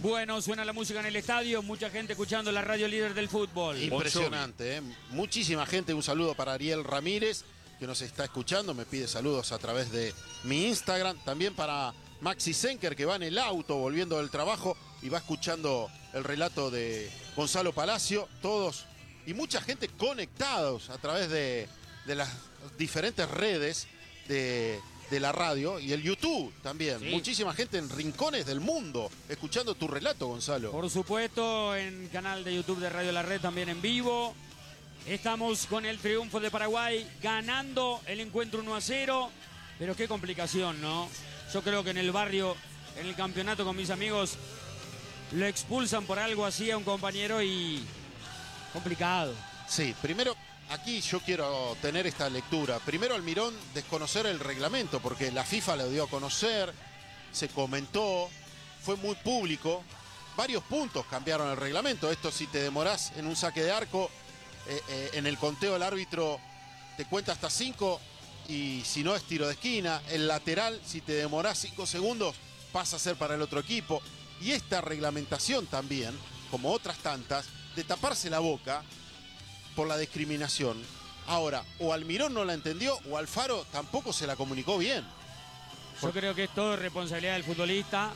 Bueno, suena la música en el estadio, mucha gente escuchando la radio líder del fútbol. Impresionante, ¿eh? Muchísima gente. Un saludo para Ariel Ramírez, que nos está escuchando, me pide saludos a través de mi Instagram. También para Maxi Senker, que va en el auto volviendo del trabajo y va escuchando el relato de Gonzalo Palacio. Todos y mucha gente conectados a través de las diferentes redes de la radio y el YouTube también. Sí. Muchísima gente en rincones del mundo escuchando tu relato, Gonzalo. Por supuesto, en canal de YouTube de Radio La Red también en vivo. Estamos con el triunfo de Paraguay, ganando el encuentro 1-0. Pero qué complicación, ¿no? Yo creo que en el barrio, en el campeonato con mis amigos, lo expulsan por algo así a un compañero y... complicado. Sí, primero... Aquí yo quiero tener esta lectura. Primero, Almirón desconocer el reglamento, porque la FIFA lo dio a conocer, se comentó, fue muy público. Varios puntos cambiaron el reglamento. Esto, si te demorás en un saque de arco, en el conteo el árbitro te cuenta hasta 5 y si no es tiro de esquina. El lateral, si te demorás 5 segundos, pasa a ser para el otro equipo. Y esta reglamentación también, como otras tantas, de taparse la boca por la discriminación. Ahora, o Almirón no la entendió o Alfaro tampoco se la comunicó bien. Yo creo que es todo responsabilidad del futbolista,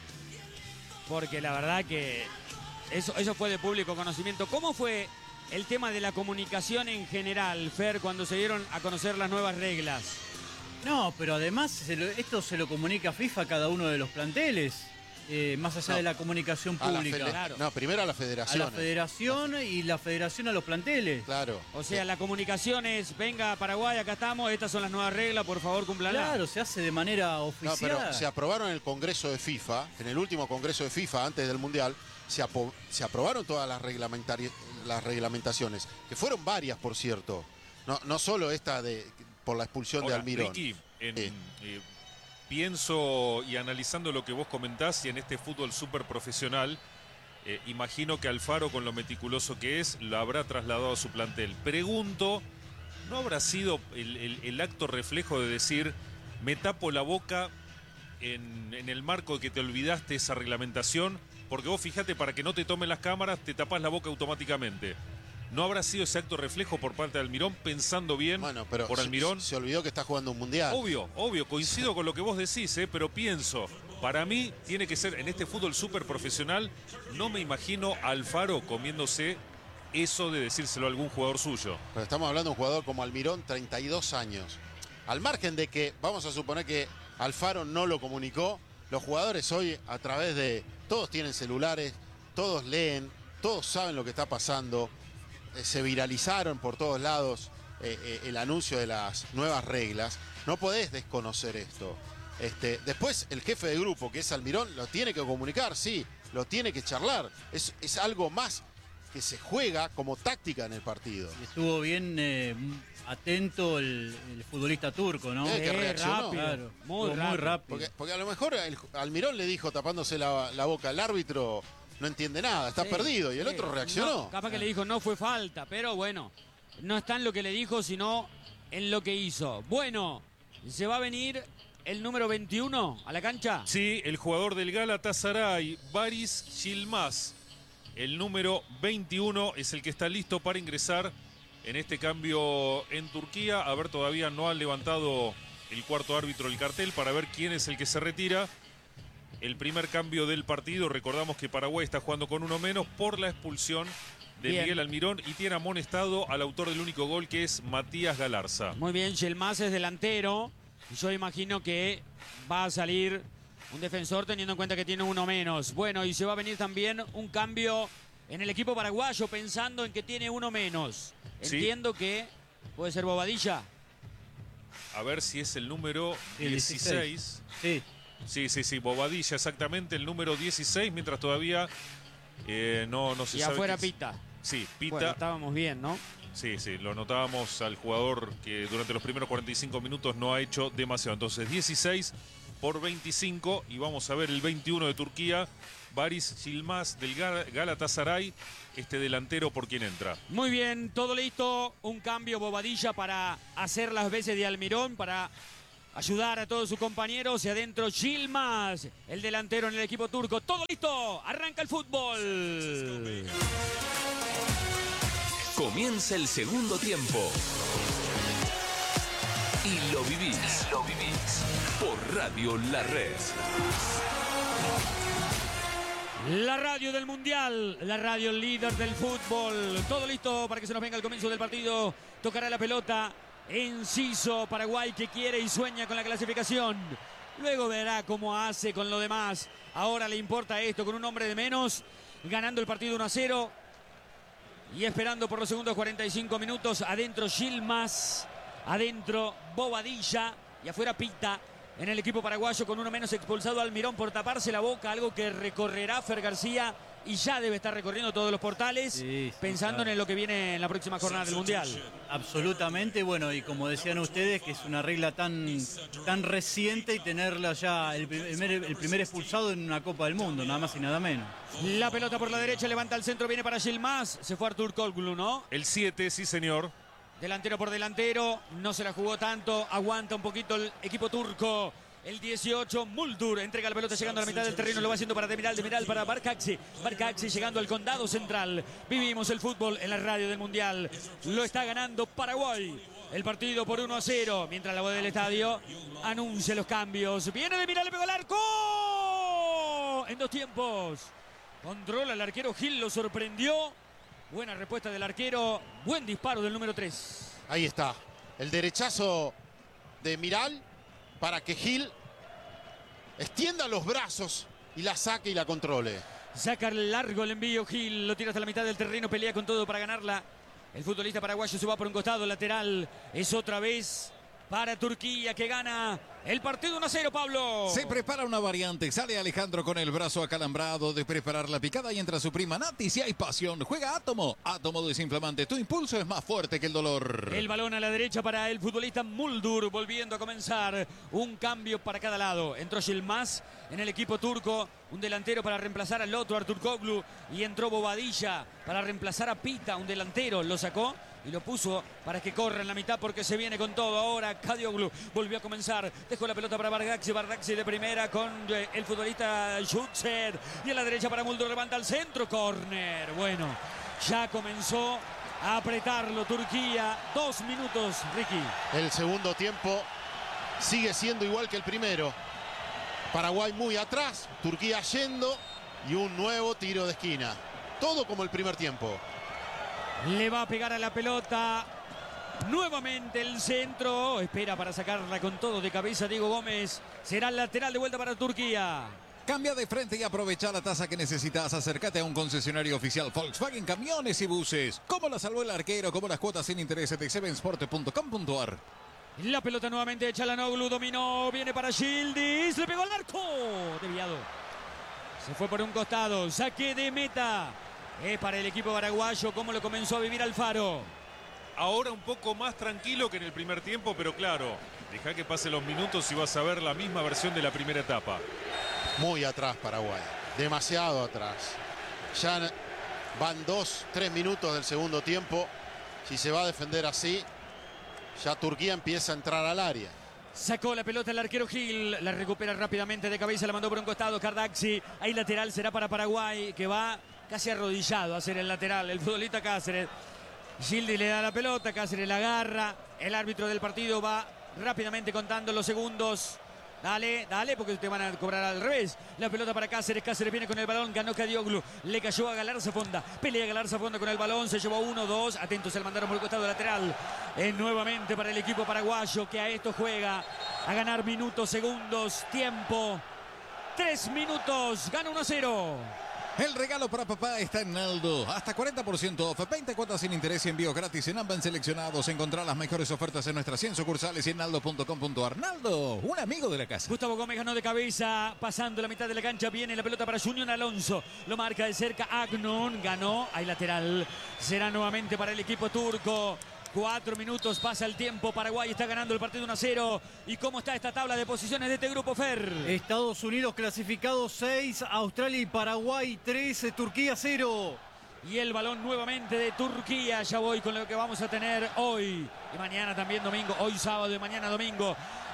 porque la verdad que eso fue de público conocimiento. ¿Cómo fue el tema de la comunicación en general, Fer, cuando se dieron a conocer las nuevas reglas? No, pero además esto se lo comunica a FIFA a cada uno de los planteles. Más allá de la comunicación pública. Claro. No, primero a la federación. A la federación y la federación a los planteles. Claro. O sea, la comunicación es, venga Paraguay, acá estamos, estas son las nuevas reglas, por favor, cúmplanlas. Claro, se hace de manera oficial. No, pero se aprobaron en el Congreso de FIFA, en el último Congreso de FIFA, antes del Mundial, se aprobaron todas las reglamentaciones, que fueron varias, por cierto. No solo esta por la expulsión de Almirón. Ricky, pienso y analizando lo que vos comentás y en este fútbol súper profesional, imagino que Alfaro, con lo meticuloso que es, lo habrá trasladado a su plantel. Pregunto, ¿no habrá sido el acto reflejo de decir, me tapo la boca en el marco de que te olvidaste esa reglamentación? Porque vos fíjate, para que no te tomen las cámaras, te tapás la boca automáticamente. ¿No habrá sido ese acto reflejo por parte de Almirón, pensando bien pero por Almirón? Se olvidó que está jugando un mundial. Obvio, coincido con lo que vos decís, pero pienso, para mí tiene que ser, en este fútbol súper profesional, no me imagino a Alfaro comiéndose eso de decírselo a algún jugador suyo. Pero estamos hablando de un jugador como Almirón, 32 años. Al margen de que, vamos a suponer que Alfaro no lo comunicó, los jugadores hoy, a través de... Todos tienen celulares, todos leen, todos saben lo que está pasando. Se viralizaron por todos lados el anuncio de las nuevas reglas. No podés desconocer esto. Después el jefe de grupo, que es Almirón, lo tiene que comunicar, sí, lo tiene que charlar. Es algo más que se juega como táctica en el partido. Y estuvo bien atento el futbolista turco, ¿no? Que reaccionó. Rápido, claro. Muy rápido. Porque a lo mejor Almirón le dijo, tapándose la boca al árbitro, no entiende nada, está perdido, y el otro reaccionó. No, capaz que le dijo, no fue falta, pero bueno, no está en lo que le dijo, sino en lo que hizo. Bueno, ¿se va a venir el número 21 a la cancha? Sí, el jugador del Galatasaray, Baris Yilmaz. El número 21 es el que está listo para ingresar en este cambio en Turquía. A ver, todavía no han levantado el cuarto árbitro el cartel para ver quién es el que se retira. El primer cambio del partido, recordamos que Paraguay está jugando con uno menos por la expulsión de Miguel Almirón y tiene amonestado al autor del único gol, que es Matías Galarza. Muy bien, Yilmaz es delantero. Yo imagino que va a salir un defensor teniendo en cuenta que tiene uno menos. Bueno, y se va a venir también un cambio en el equipo paraguayo pensando en que tiene uno menos. Entiendo que puede ser Bobadilla. A ver si es el número 16. Sí, Bobadilla, exactamente, el número 16, mientras todavía no se sabe. Y afuera Pita. Sí, Pita. Bueno, estábamos bien, ¿no? Sí, lo notábamos al jugador que durante los primeros 45 minutos no ha hecho demasiado. Entonces, 16 por 25, y vamos a ver el 21 de Turquía, Baris Yilmaz del Galatasaray, este delantero por quien entra. Muy bien, todo listo, un cambio Bobadilla para hacer las veces de Almirón, para ayudar a todos sus compañeros. Y adentro Yilmaz, el delantero en el equipo turco. Todo listo, arranca el fútbol. Comienza el segundo tiempo. Y lo vivís. Por Radio La Red. La radio del Mundial, la radio líder del fútbol. Todo listo para que se nos venga el comienzo del partido. Tocará la pelota Enciso, Paraguay, que quiere y sueña con la clasificación. Luego verá cómo hace con lo demás. Ahora le importa esto, con un hombre de menos, ganando el partido 1-0 y esperando por los segundos 45 minutos. Adentro Yilmaz, adentro Bobadilla y afuera Pita. En el equipo paraguayo, con uno menos, expulsado Almirón por taparse la boca, algo que recorrerá Fer García y ya debe estar recorriendo todos los portales, pensando en lo que viene en la próxima jornada del Mundial. Absolutamente, bueno, y como decían ustedes, que es una regla tan reciente y tenerla ya el primer expulsado en una Copa del Mundo, nada más y nada menos. La pelota por la derecha, levanta al centro, viene para Yilmaz, se fue Artur Kolglu, ¿no? El 7, sí señor. Delantero por delantero, no se la jugó tanto, aguanta un poquito el equipo turco. El 18, Muldur, entrega la pelota llegando a la mitad del terreno, lo va haciendo para Demiral para Barcaxi. Barcaxi llegando al condado central. Vivimos el fútbol en la radio del Mundial. Lo está ganando Paraguay. El partido por 1-0, mientras la voz del estadio anuncia los cambios. Viene Demiral, le pegó al arco. En 2 tiempos. Controla el arquero Gil, lo sorprendió. Buena respuesta del arquero, buen disparo del número 3. Ahí está, el derechazo de Miral para que Gil extienda los brazos y la saque y la controle. Saca largo el envío Gil, lo tira hasta la mitad del terreno, pelea con todo para ganarla. El futbolista paraguayo se va por un costado, lateral, es otra vez para Turquía, que gana el partido 1-0, Pablo. Se prepara una variante, sale Alejandro con el brazo acalambrado de preparar la picada y entra su prima Nati. Si hay pasión, juega Átomo. Átomo desinflamante, tu impulso es más fuerte que el dolor. El balón a la derecha para el futbolista Muldur, volviendo a comenzar. Un cambio para cada lado. Entró Yilmaz en el equipo turco, un delantero para reemplazar al otro, Artur Kolglu. Y entró Bobadilla para reemplazar a Pita, un delantero. Lo sacó y lo puso para que corra en la mitad, porque se viene con todo. Ahora Kadioglu volvió a comenzar, dejó la pelota para Bardaxi de primera con el futbolista Schutzer, y a la derecha para Muldur, levanta al centro, córner. Bueno, ya comenzó a apretarlo Turquía. 2 minutos, Ricky. El segundo tiempo sigue siendo igual que el primero. Paraguay muy atrás, Turquía yendo y un nuevo tiro de esquina. Todo como el primer tiempo. Le va a pegar a la pelota. Nuevamente el centro. Espera para sacarla con todo de cabeza Diego Gómez. Será el lateral de vuelta para Turquía. Cambia de frente y aprovecha la tasa que necesitas. Acércate a un concesionario oficial Volkswagen Camiones y Buses. Como la salvó el arquero, como las cuotas sin intereses de sevensport.com.ar. La pelota nuevamente de Çalhanoğlu, dominó, viene para Yildiz, le pegó al arco. Desviado. Se fue por un costado. Saque de meta. Es para el equipo paraguayo, como lo comenzó a vivir Alfaro. Ahora un poco más tranquilo que en el primer tiempo, pero claro, deja que pasen los minutos y vas a ver la misma versión de la primera etapa. Muy atrás Paraguay, demasiado atrás. Ya van 2-3 minutos del segundo tiempo. Si se va a defender así, ya Turquía empieza a entrar al área. Sacó la pelota el arquero Gil, la recupera rápidamente de cabeza, la mandó por un costado Cardaxi. Ahí lateral será para Paraguay, que va casi arrodillado a hacer el lateral, el futbolista Cáceres. Gildi le da la pelota, Cáceres la agarra. El árbitro del partido va rápidamente contando los segundos. Dale, dale, porque te van a cobrar al revés. La pelota para Cáceres, Cáceres viene con el balón, ganó Kadioglu, le cayó a Galarza Fonda. Pelea Galarza Fonda con el balón, se llevó 1-2. Atentos, se mandaron por el costado lateral. Nuevamente para el equipo paraguayo, que a esto juega a ganar minutos, segundos, tiempo. 3 minutos, gana 1-0. El regalo para papá está en Naldo. Hasta 40% off, 20 cuotas sin interés y envío gratis en Amban seleccionados. Encontrar las mejores ofertas en nuestras 100 sucursales y en naldo.com.ar. Naldo, un amigo de la casa. Gustavo Gómez ganó de cabeza, pasando la mitad de la cancha. Viene la pelota para Junior Alonso. Lo marca de cerca Agnon. Ganó, hay lateral. Será nuevamente para el equipo turco. 4 minutos, pasa el tiempo. Paraguay está ganando el partido 1-0. ¿Y cómo está esta tabla de posiciones de este grupo, Fer? Estados Unidos clasificados 6, Australia y Paraguay 3, Turquía 0. Y el balón nuevamente de Turquía. Ya voy con lo que vamos a tener hoy y mañana también domingo. Hoy sábado y mañana domingo.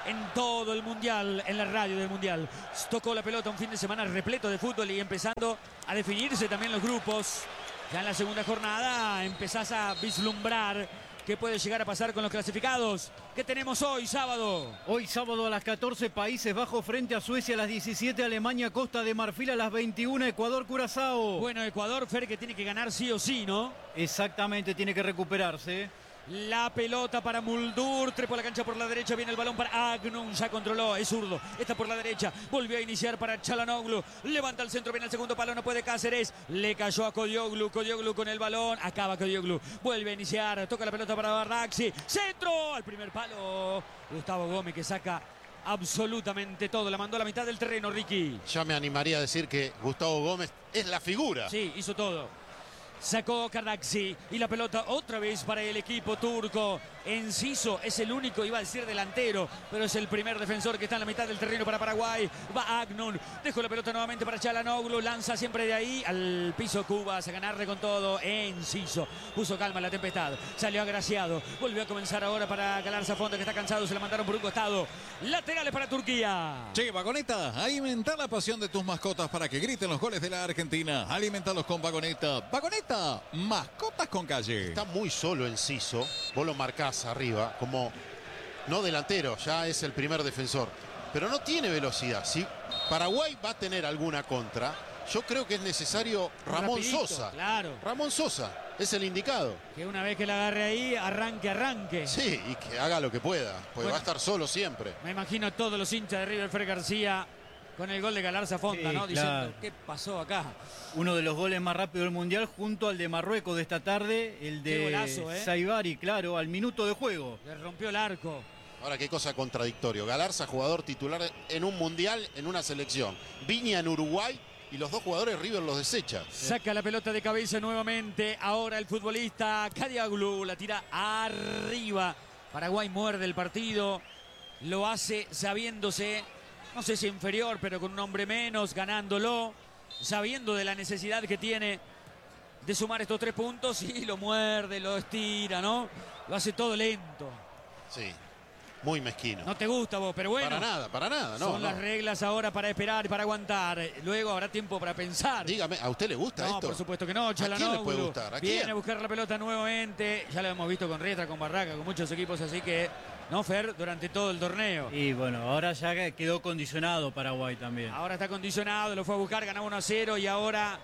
en todo el Mundial, en la radio del Mundial. Tocó la pelota un fin de semana repleto de fútbol y empezando a definirse también los grupos. Ya en la segunda jornada empezás a vislumbrar qué puede llegar a pasar con los clasificados. ¿Qué tenemos hoy, sábado? Hoy sábado a las 14 Países Bajos frente a Suecia, a las 17 Alemania, Costa de Marfil, a las 21 Ecuador, Curazao. Bueno, Ecuador, Fer, que tiene que ganar sí o sí, ¿no? Exactamente, tiene que recuperarse. La pelota para Muldur, trepa la cancha por la derecha, viene el balón para Agnun, ya controló, es zurdo, está por la derecha, volvió a iniciar para Çalhanoğlu, levanta el centro, viene al segundo palo, no puede Cáceres, le cayó a Kodioglu con el balón, acaba Kodioglu, vuelve a iniciar, toca la pelota para Bardaxi, centro al primer palo, Gustavo Gómez que saca absolutamente todo, la mandó a la mitad del terreno, Ricky. Ya me animaría a decir que Gustavo Gómez es la figura. Sí, hizo todo. Sacó Kardaxi y la pelota otra vez para el equipo turco. Enciso es el único, iba a decir delantero, pero es el primer defensor que está en la mitad del terreno para Paraguay. Va Agnun, dejó la pelota nuevamente para Çalhanoğlu, lanza siempre de ahí al piso Cubas a ganarle con todo. Enciso puso calma en la tempestad, salió agraciado, volvió a comenzar ahora para Galarza Fonte que está cansado, se la mandaron por un costado. Laterales para Turquía. Che, Vagoneta, alimenta la pasión de tus mascotas para que griten los goles de la Argentina. Alimentalos con Vagoneta. Vagoneta, mascotas con calle. Está muy solo Enciso, vos lo marcás arriba, como no delantero, ya es el primer defensor, pero no tiene velocidad. Si Paraguay va a tener alguna contra, yo creo que es necesario Ramón Rapidito, Sosa. claro. Ramón Sosa es el indicado. Que una vez que la agarre ahí, arranque. Sí, y que haga lo que pueda, porque Bueno, va a estar solo siempre. Me imagino a todos los hinchas de River Fer García con el gol de Galarza Fonta, Sí, ¿no? claro. Diciendo, ¿qué pasó acá? Uno de los goles más rápidos del Mundial junto al de Marruecos de esta tarde, el Qué de golazo, Saibari, claro, al minuto de juego. Le rompió el arco. Ahora, qué cosa contradictorio. Galarza, jugador titular en un mundial, en una selección. Viña en Uruguay y los dos jugadores River los desecha. Saca la pelota de cabeza nuevamente. Ahora el futbolista Kadioglu la tira arriba. Paraguay muerde el partido. Lo hace sabiéndose, no sé si inferior, pero con un hombre menos, ganándolo. Sabiendo de la necesidad que tiene de sumar estos 3 puntos. Y lo muerde, lo estira, ¿no? Lo hace todo lento. Sí, muy mezquino. No te gusta vos, pero bueno. Para nada, no. Son las reglas ahora para esperar y para aguantar. Luego habrá tiempo para pensar. Dígame, ¿a usted le gusta No, esto? por supuesto que no. ¿A quién le Çalhanoğlu puede gustar? ¿A viene quién? a buscar la pelota nuevamente. Ya lo hemos visto con Riestra, con Barraca, con muchos equipos, así que, ¿no, Fer? Durante todo el torneo. Y bueno, ahora ya quedó condicionado Paraguay también. Ahora está condicionado, lo fue a buscar, ganaba 1-0 y ahora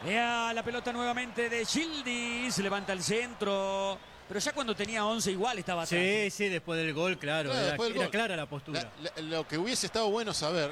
la pelota nuevamente de Yildiz. Levanta el centro. Pero ya cuando tenía 11 igual estaba atrás. Sí, después del gol, claro, Claro, después del era gol. clara la postura. Lo que hubiese estado bueno saber,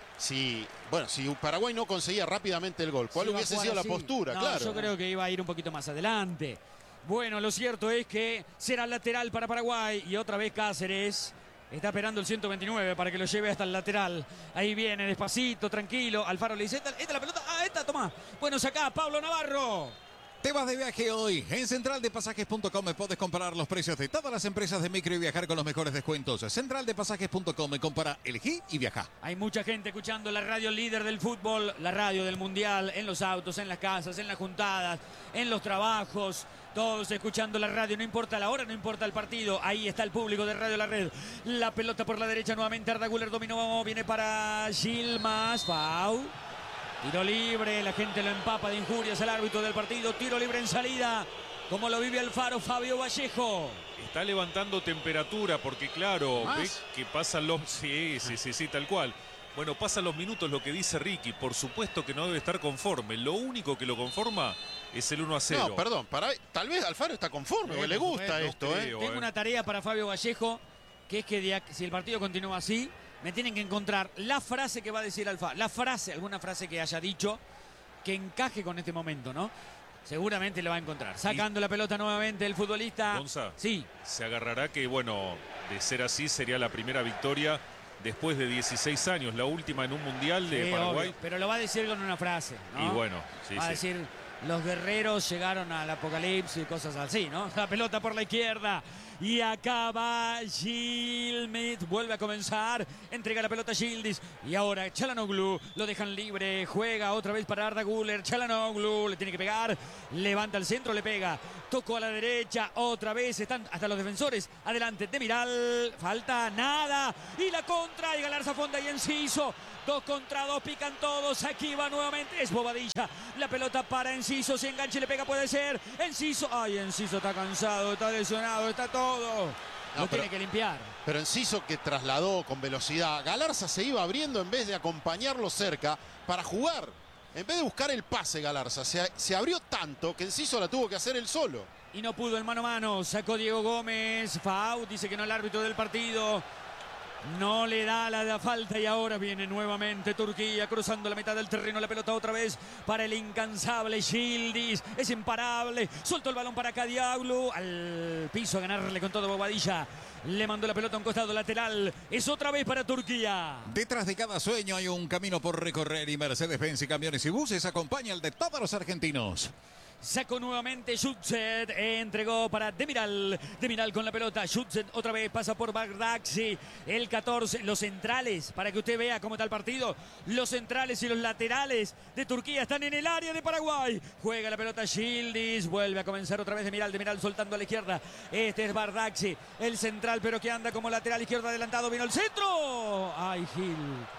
si Paraguay no conseguía rápidamente el gol, ¿cuál Si iba a hubiese jugar sido la así. postura? No, Claro. yo creo que iba a ir un poquito más adelante. Bueno, lo cierto es que será lateral para Paraguay y otra vez Cáceres está esperando el 129 para que lo lleve hasta el lateral. Ahí viene, despacito, tranquilo. Alfaro le dice, esta es la pelota. Esta, toma. Bueno, sacá, Pablo Navarro. Te vas de viaje hoy. En centraldepasajes.com puedes comparar los precios de todas las empresas de micro y viajar con los mejores descuentos. Centraldepasajes.com, compara, elegí y viaja. Hay mucha gente escuchando la radio líder del fútbol, la radio del mundial, en los autos, en las casas, en las juntadas, en los trabajos. Todos escuchando la radio, no importa la hora, no importa el partido. Ahí está el público de Radio La Red. La pelota por la derecha nuevamente. Arda Güler dominó, viene para Yilmaz. Pau. Tiro libre, la gente lo empapa de injurias al árbitro del partido. Tiro libre en salida, como lo vive Alfaro, Fabio Vallejo. Está levantando temperatura porque claro, ¿Más? ve que pasan los... Sí, tal cual. Bueno, pasan los minutos, lo que dice Ricky. Por supuesto que no debe estar conforme. Lo único que lo conforma es el 1-0. No, perdón, tal vez Alfaro está conforme, Sí, porque le por gusta supuesto. esto, No ¿eh? creo. Tengo una tarea para Fabio Vallejo, que es que si el partido continúa así, me tienen que encontrar la frase que va a decir Alfaro. La frase, alguna frase que haya dicho que encaje con este momento, ¿no? Seguramente lo va a encontrar. Sacando la pelota nuevamente el futbolista. Gonza. Sí. Se agarrará que, bueno, de ser así sería la primera victoria después de 16 años, la última en un mundial de Sí, Paraguay. obvio, pero lo va a decir con una frase, ¿no? Y bueno, sí, va a sí. decir, Los guerreros llegaron al apocalipsis y cosas así, ¿no? La pelota por la izquierda. Y acá va Yilmaz, vuelve a comenzar, entrega la pelota a Yildiz y ahora Çalhanoğlu lo dejan libre, juega otra vez para Arda Güler, Çalhanoğlu le tiene que pegar, levanta el centro, le pega, tocó a la derecha, otra vez están hasta los defensores, adelante Demiral, falta nada y la contra y Galarza Fonda y Enciso, 2 contra 2, pican todos, aquí va nuevamente, es Bobadilla, la pelota para Enciso, si enganche le pega puede ser, Enciso, ay Enciso está cansado, está lesionado, está todo. Lo tiene que limpiar. Pero Enciso que trasladó con velocidad. Galarza se iba abriendo en vez de acompañarlo cerca para jugar. En vez de buscar el pase, Galarza se abrió tanto que Enciso la tuvo que hacer él solo. Y no pudo el mano a mano. Sacó Diego Gómez. Fau dice que no el árbitro del partido. No le da la falta y ahora viene nuevamente Turquía cruzando la mitad del terreno. La pelota otra vez para el incansable Yildiz. Es imparable. Soltó el balón para Kadioglu. Al piso a ganarle con todo Bobadilla. Le mandó la pelota a un costado lateral. Es otra vez para Turquía. Detrás de cada sueño hay un camino por recorrer y Mercedes-Benz y Camiones y Buses acompaña el de todos los argentinos. Sacó nuevamente Schützet, entregó para Demiral. Demiral con la pelota, Schützet otra vez pasa por Bardakci. El 14, los centrales, para que usted vea cómo está el partido. Los centrales y los laterales de Turquía están en el área de Paraguay. Juega la pelota Yildiz, vuelve a comenzar otra vez Demiral. Demiral soltando a la izquierda. Este es Bardakci, el central, pero que anda como lateral izquierdo adelantado. Vino el centro. Ay, Gil.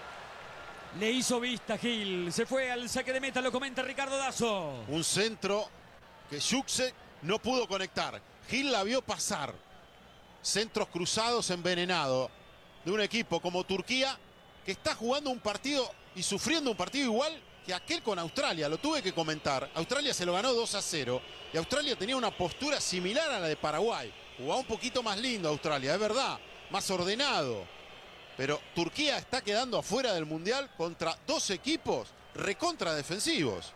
Le hizo vista Gil, se fue al saque de meta, lo comenta Ricardo Dazo. Un centro que Schützet no pudo conectar. Gil la vio pasar. Centros cruzados envenenados de un equipo como Turquía que está jugando un partido y sufriendo un partido igual que aquel con Australia. Lo tuve que comentar. Australia se lo ganó 2-0 y Australia tenía una postura similar a la de Paraguay. Jugaba un poquito más lindo Australia, es verdad, más ordenado. Pero Turquía está quedando afuera del Mundial contra 2 equipos recontra defensivos.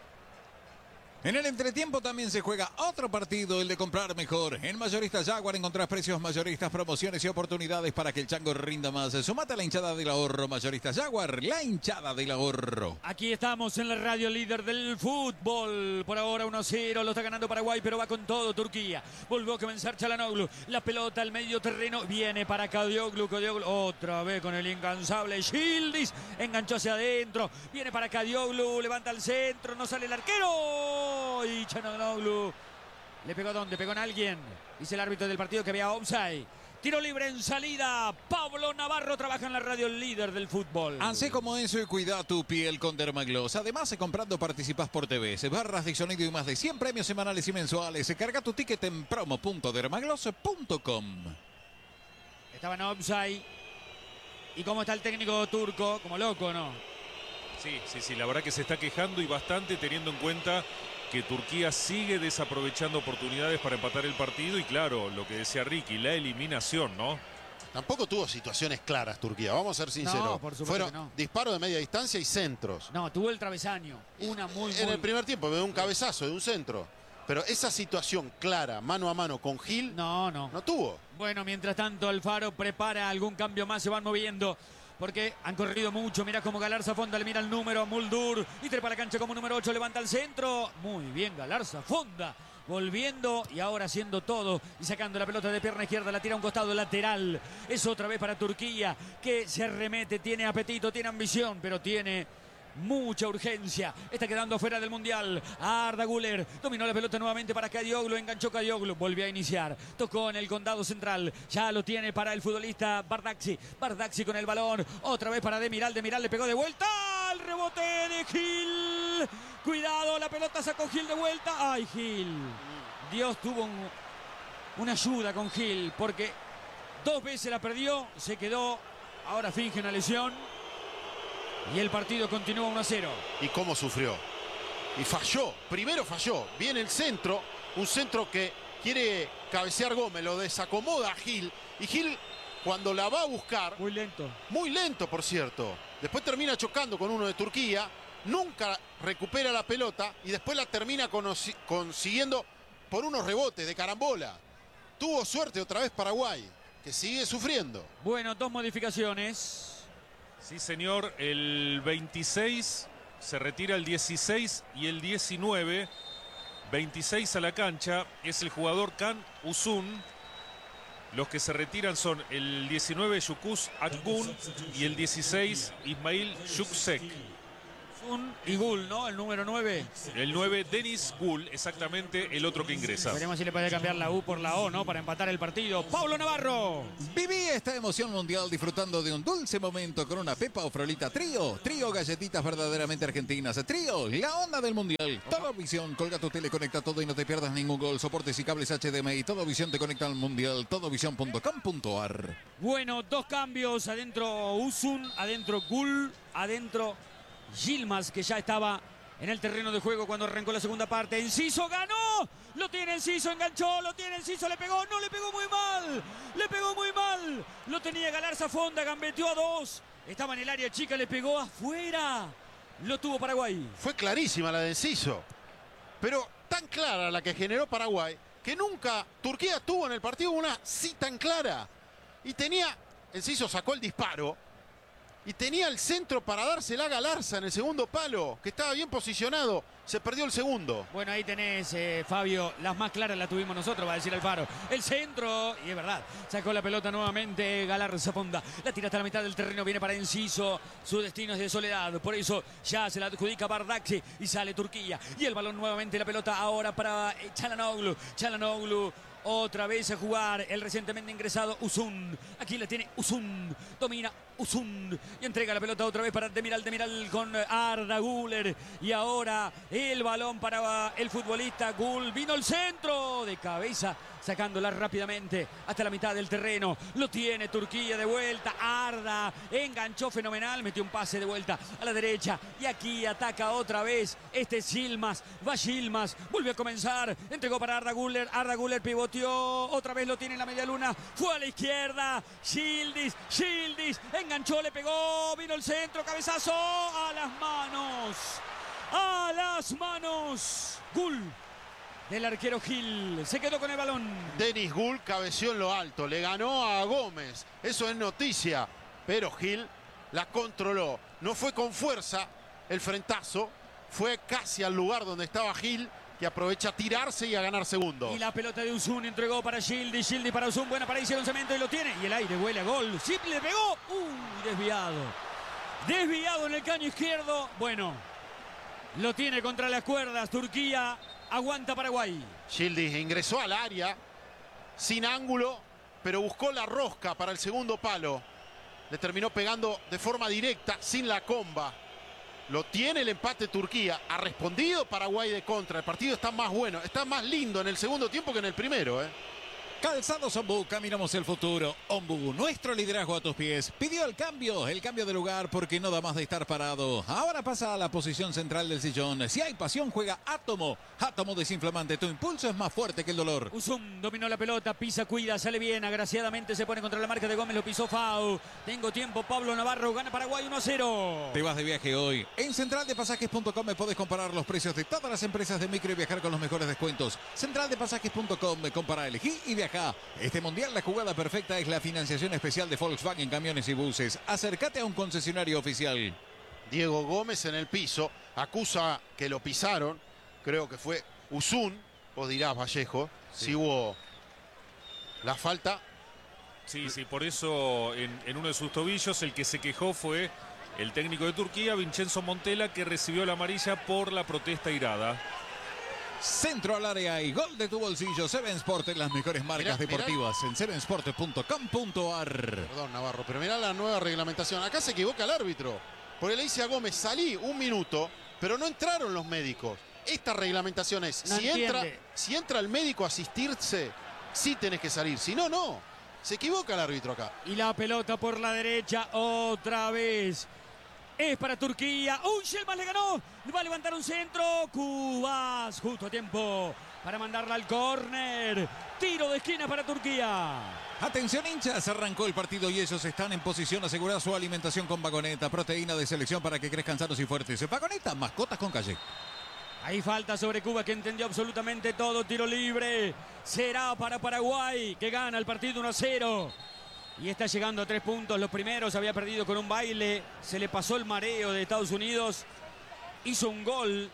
En el entretiempo también se juega otro partido, el de comprar mejor. En Mayoristas Jaguar encontrás precios mayoristas, promociones y oportunidades para que el chango rinda más. Sumate a la hinchada del ahorro. Mayoristas Jaguar, la hinchada del ahorro. Aquí estamos en la radio líder del fútbol. Por ahora 1-0, lo está ganando Paraguay, pero va con todo Turquía. Volvió a comenzar Çalhanoğlu. La pelota al medio terreno, viene para Kadioglu. Kadioglu otra vez con el incansable Yildiz. Enganchó hacia adentro, viene para Kadioglu, levanta el centro, no sale el arquero. Y Çalhanoğlu le pegó ¿dónde? Pegó en alguien. Dice el árbitro del partido que había offside. Tiro libre en salida. Pablo Navarro trabaja en la radio líder del fútbol. Así como eso y cuida tu piel con Dermagloss. Además, comprando participas por TV. Barras de sonido y más de 100 premios semanales y mensuales. Carga tu ticket en promo.dermagloss.com. Estaba en offside. ¿Y cómo está el técnico turco? Como loco, ¿no? Sí, la verdad que se está quejando y bastante teniendo en cuenta que Turquía sigue desaprovechando oportunidades para empatar el partido y claro, lo que decía Ricky, la eliminación, ¿no? Tampoco tuvo situaciones claras Turquía, vamos a ser sinceros. No, por supuesto fueron que no. disparos de media distancia y centros. No, tuvo el travesaño. Una muy En el primer tiempo, de un cabezazo, de un centro. Pero esa situación clara, mano a mano con Gil, no tuvo. Bueno, mientras tanto Alfaro prepara algún cambio más, se van moviendo. Porque han corrido mucho. Mira cómo Galarza Fonda le mira el número a Muldur. Y trepa la cancha como número 8. Levanta el centro. Muy bien Galarza Fonda. Volviendo y ahora haciendo todo. Y sacando la pelota de pierna izquierda. La tira a un costado lateral. Es otra vez para Turquía. Que se arremete. Tiene apetito, tiene ambición. Pero tiene mucha urgencia. Está quedando fuera del Mundial. Arda Güler dominó la pelota nuevamente para Kadioglu. Enganchó Kadioglu. Volvió a iniciar. Tocó en el condado central. Ya lo tiene para el futbolista Bardakci. Bardakci con el balón. Otra vez para Demiral. Demiral le pegó de vuelta. El rebote de Gil. Cuidado. La pelota sacó Gil de vuelta. Ay, Gil. Dios tuvo una ayuda con Gil. Porque 2 veces la perdió. Se quedó. Ahora finge una lesión. Y el partido continúa 1-0. ¿Y cómo sufrió? Y falló. Primero falló. Viene el centro. Un centro que quiere cabecear Gómez. Lo desacomoda a Gil. Y Gil, cuando la va a buscar... Muy lento. Muy lento, por cierto. Después termina chocando con uno de Turquía. Nunca recupera la pelota. Y después la termina consiguiendo por unos rebotes de carambola. Tuvo suerte otra vez Paraguay, que sigue sufriendo. Bueno, 2 modificaciones. Sí, señor, el 26 se retira el 16 y el 19 26 a la cancha. Es el jugador Can Usun. Los que se retiran son el 19 Yukus Akgun y el 16 Ismail Yuksek. Y Gul, ¿no? El número 9. El 9 Denis Gul, exactamente el otro que ingresa. Veremos si le puede cambiar la U por la O, ¿no? Para empatar el partido. Pablo Navarro. Viví esta emoción mundial disfrutando de un dulce momento con una Pepa o Frolita Trío. Trío, galletitas verdaderamente argentinas. Trío, la onda del mundial. Todo Visión, colga tu tele, conecta todo y no te pierdas ningún gol. Soportes y cables HDMI. Todo Visión te conecta al mundial. Todovisión.com.ar. Bueno, 2 cambios. Adentro Usun, adentro Gul, adentro Yilmaz, que ya estaba en el terreno de juego cuando arrancó la segunda parte. Enciso ganó, lo tiene Enciso, enganchó, lo tiene Enciso, le pegó, no, le pegó muy mal, le pegó muy mal. Lo tenía Galarza Fonda, gambeteó a 2, estaba en el área chica, le pegó afuera. Lo tuvo Paraguay. Fue clarísima la de Enciso, pero tan clara la que generó Paraguay que nunca Turquía tuvo en el partido una sí tan clara. Y tenía, Enciso sacó el disparo y tenía el centro para dársela a Galarza en el segundo palo, que estaba bien posicionado. Se perdió el segundo. Bueno, ahí tenés, Fabio, las más claras las tuvimos nosotros, va a decir Alfaro. El centro, y es verdad, sacó la pelota nuevamente Galarza Fonda. La tira hasta la mitad del terreno, viene para Enciso. Su destino es de soledad, por eso ya se la adjudica Bardakci y sale Turquía. Y el balón nuevamente, la pelota ahora para Çalhanoğlu. Çalhanoğlu otra vez a jugar el recientemente ingresado Usun. Aquí la tiene Usun. Domina Usun. Y entrega la pelota otra vez para Demiral. Demiral con Arda Güler. Y ahora el balón para el futbolista Gul. Vino el centro de cabeza, sacándola rápidamente hasta la mitad del terreno. Lo tiene Turquía de vuelta. Arda enganchó fenomenal. Metió un pase de vuelta a la derecha. Y aquí ataca otra vez este Yilmaz. Va Yilmaz. Volvió a comenzar. Entregó para Arda Güler. Arda Güler pivoteó. Otra vez lo tiene en la media luna. Fue a la izquierda. Yildiz. Enganchó, le pegó. Vino el centro. Cabezazo. A las manos. A las manos. Gul. El arquero Gil se quedó con el balón. Denis Gul cabeció en lo alto, le ganó a Gómez, eso es noticia, pero Gil la controló. No fue con fuerza el frentazo, fue casi al lugar donde estaba Gil, que aprovecha a tirarse y a ganar segundo. Y la pelota de Usun entregó para Yildiz, Yildiz para Usun, buena para hicieron cemento y lo tiene. Y el aire huele a gol, sí le pegó, desviado. Desviado en el caño izquierdo, bueno, lo tiene contra las cuerdas, Turquía. Aguanta Paraguay. Yildiz ingresó al área sin ángulo, pero buscó la rosca para el segundo palo. Le terminó pegando de forma directa, sin la comba. Lo tiene el empate Turquía. Ha respondido Paraguay de contra. El partido está más bueno, está más lindo en el segundo tiempo que en el primero, Calzados Ombú, caminamos el futuro. Ombú, nuestro liderazgo a tus pies. Pidió el cambio de lugar porque no da más de estar parado. Ahora pasa a la posición central del sillón. Si hay pasión, juega Átomo. Átomo desinflamante, tu impulso es más fuerte que el dolor. Usun dominó la pelota, pisa, cuida, sale bien. Agraciadamente se pone contra la marca de Gómez, lo pisó Fau. Tengo tiempo, Pablo Navarro, gana Paraguay 1-0. Te vas de viaje hoy. En centraldepasajes.com me podés comparar los precios de todas las empresas de micro y viajar con los mejores descuentos. Centraldepasajes.com, compara, elegí y viaja. Este mundial, la jugada perfecta es la financiación especial de Volkswagen Camiones y Buses. Acércate a un concesionario oficial. Diego Gómez en el piso, acusa que lo pisaron. Creo que fue Usun, vos dirás, Vallejo, si hubo la falta. Sí, por eso en uno de sus tobillos el que se quejó fue el técnico de Turquía, Vincenzo Montella, que recibió la amarilla por la protesta irada. Centro al área y gol de tu bolsillo. Seven Sport, en las mejores marcas deportivas en sevensport.com.ar. Perdón, Navarro, pero mirá la nueva reglamentación. Acá se equivoca el árbitro, porque le dice a Gómez, salí un minuto, pero no entraron los médicos. Esta reglamentación es, no si entra el médico a asistirse, sí tenés que salir, si no, no. Se equivoca el árbitro acá. Y la pelota por la derecha otra vez. Es para Turquía. Yilmaz le ganó. Va a levantar un centro. Cubas justo a tiempo para mandarla al córner. Tiro de esquina para Turquía. Atención, hinchas, arrancó el partido y ellos están en posición. Asegurar su alimentación con Vagoneta, proteína de selección para que crezcan sanos y fuertes. Vagoneta, mascotas con calle. Hay falta sobre Cuba, que entendió absolutamente todo. Tiro libre. Será para Paraguay, que gana el partido 1-0. Y está llegando a 3 puntos. Los primeros había perdido con un baile. Se le pasó el mareo de Estados Unidos. Hizo un gol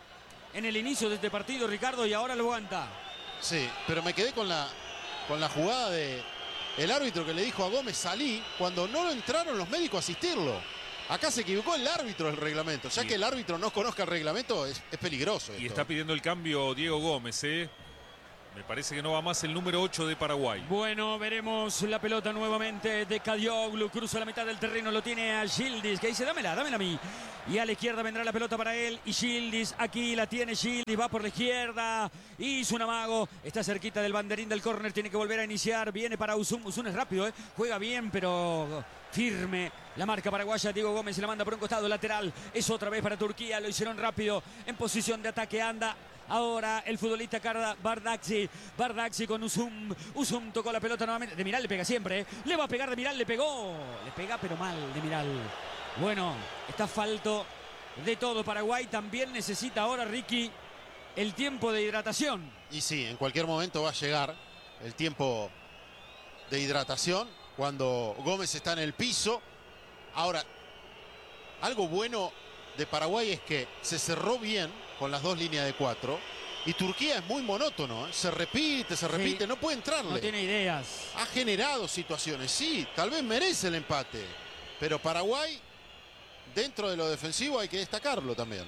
en el inicio de este partido, Ricardo, y ahora lo aguanta. Sí, pero me quedé con la jugada de el árbitro que le dijo a Gómez salí cuando no entraron los médicos a asistirlo. Acá se equivocó el árbitro del reglamento. Ya que el árbitro no conozca el reglamento, es peligroso. Y está pidiendo el cambio Diego Gómez, ¿eh? Me parece que no va más el número 8 de Paraguay. Bueno, veremos la pelota nuevamente de Kadioglu. Cruza la mitad del terreno, lo tiene a Yildiz, que dice, dámela a mí. Y a la izquierda vendrá la pelota para él. Y Yildiz, aquí la tiene Yildiz, va por la izquierda. Hizo un amago, está cerquita del banderín del córner, tiene que volver a iniciar. Viene para Uzun, Uzun es rápido, juega bien, pero firme. La marca paraguaya, Diego Gómez se la manda por un costado lateral. Es otra vez para Turquía, lo hicieron rápido. En posición de ataque anda ahora el futbolista Bardakci. Bardakci con Uzun. Uzun tocó la pelota nuevamente. Demiral le pega siempre. Le va a pegar Demiral, le pegó. Le pega pero mal Demiral. Bueno, está falto de todo. Paraguay también necesita ahora, Ricky, el tiempo de hidratación. Y sí, en cualquier momento va a llegar el tiempo de hidratación cuando Gómez está en el piso. Ahora, algo bueno de Paraguay es que se cerró bien con las dos líneas de 4 y Turquía es muy monótono, se repite, sí, no puede entrarle. No tiene ideas. Ha generado situaciones, sí, tal vez merece el empate, pero Paraguay, dentro de lo defensivo hay que destacarlo también.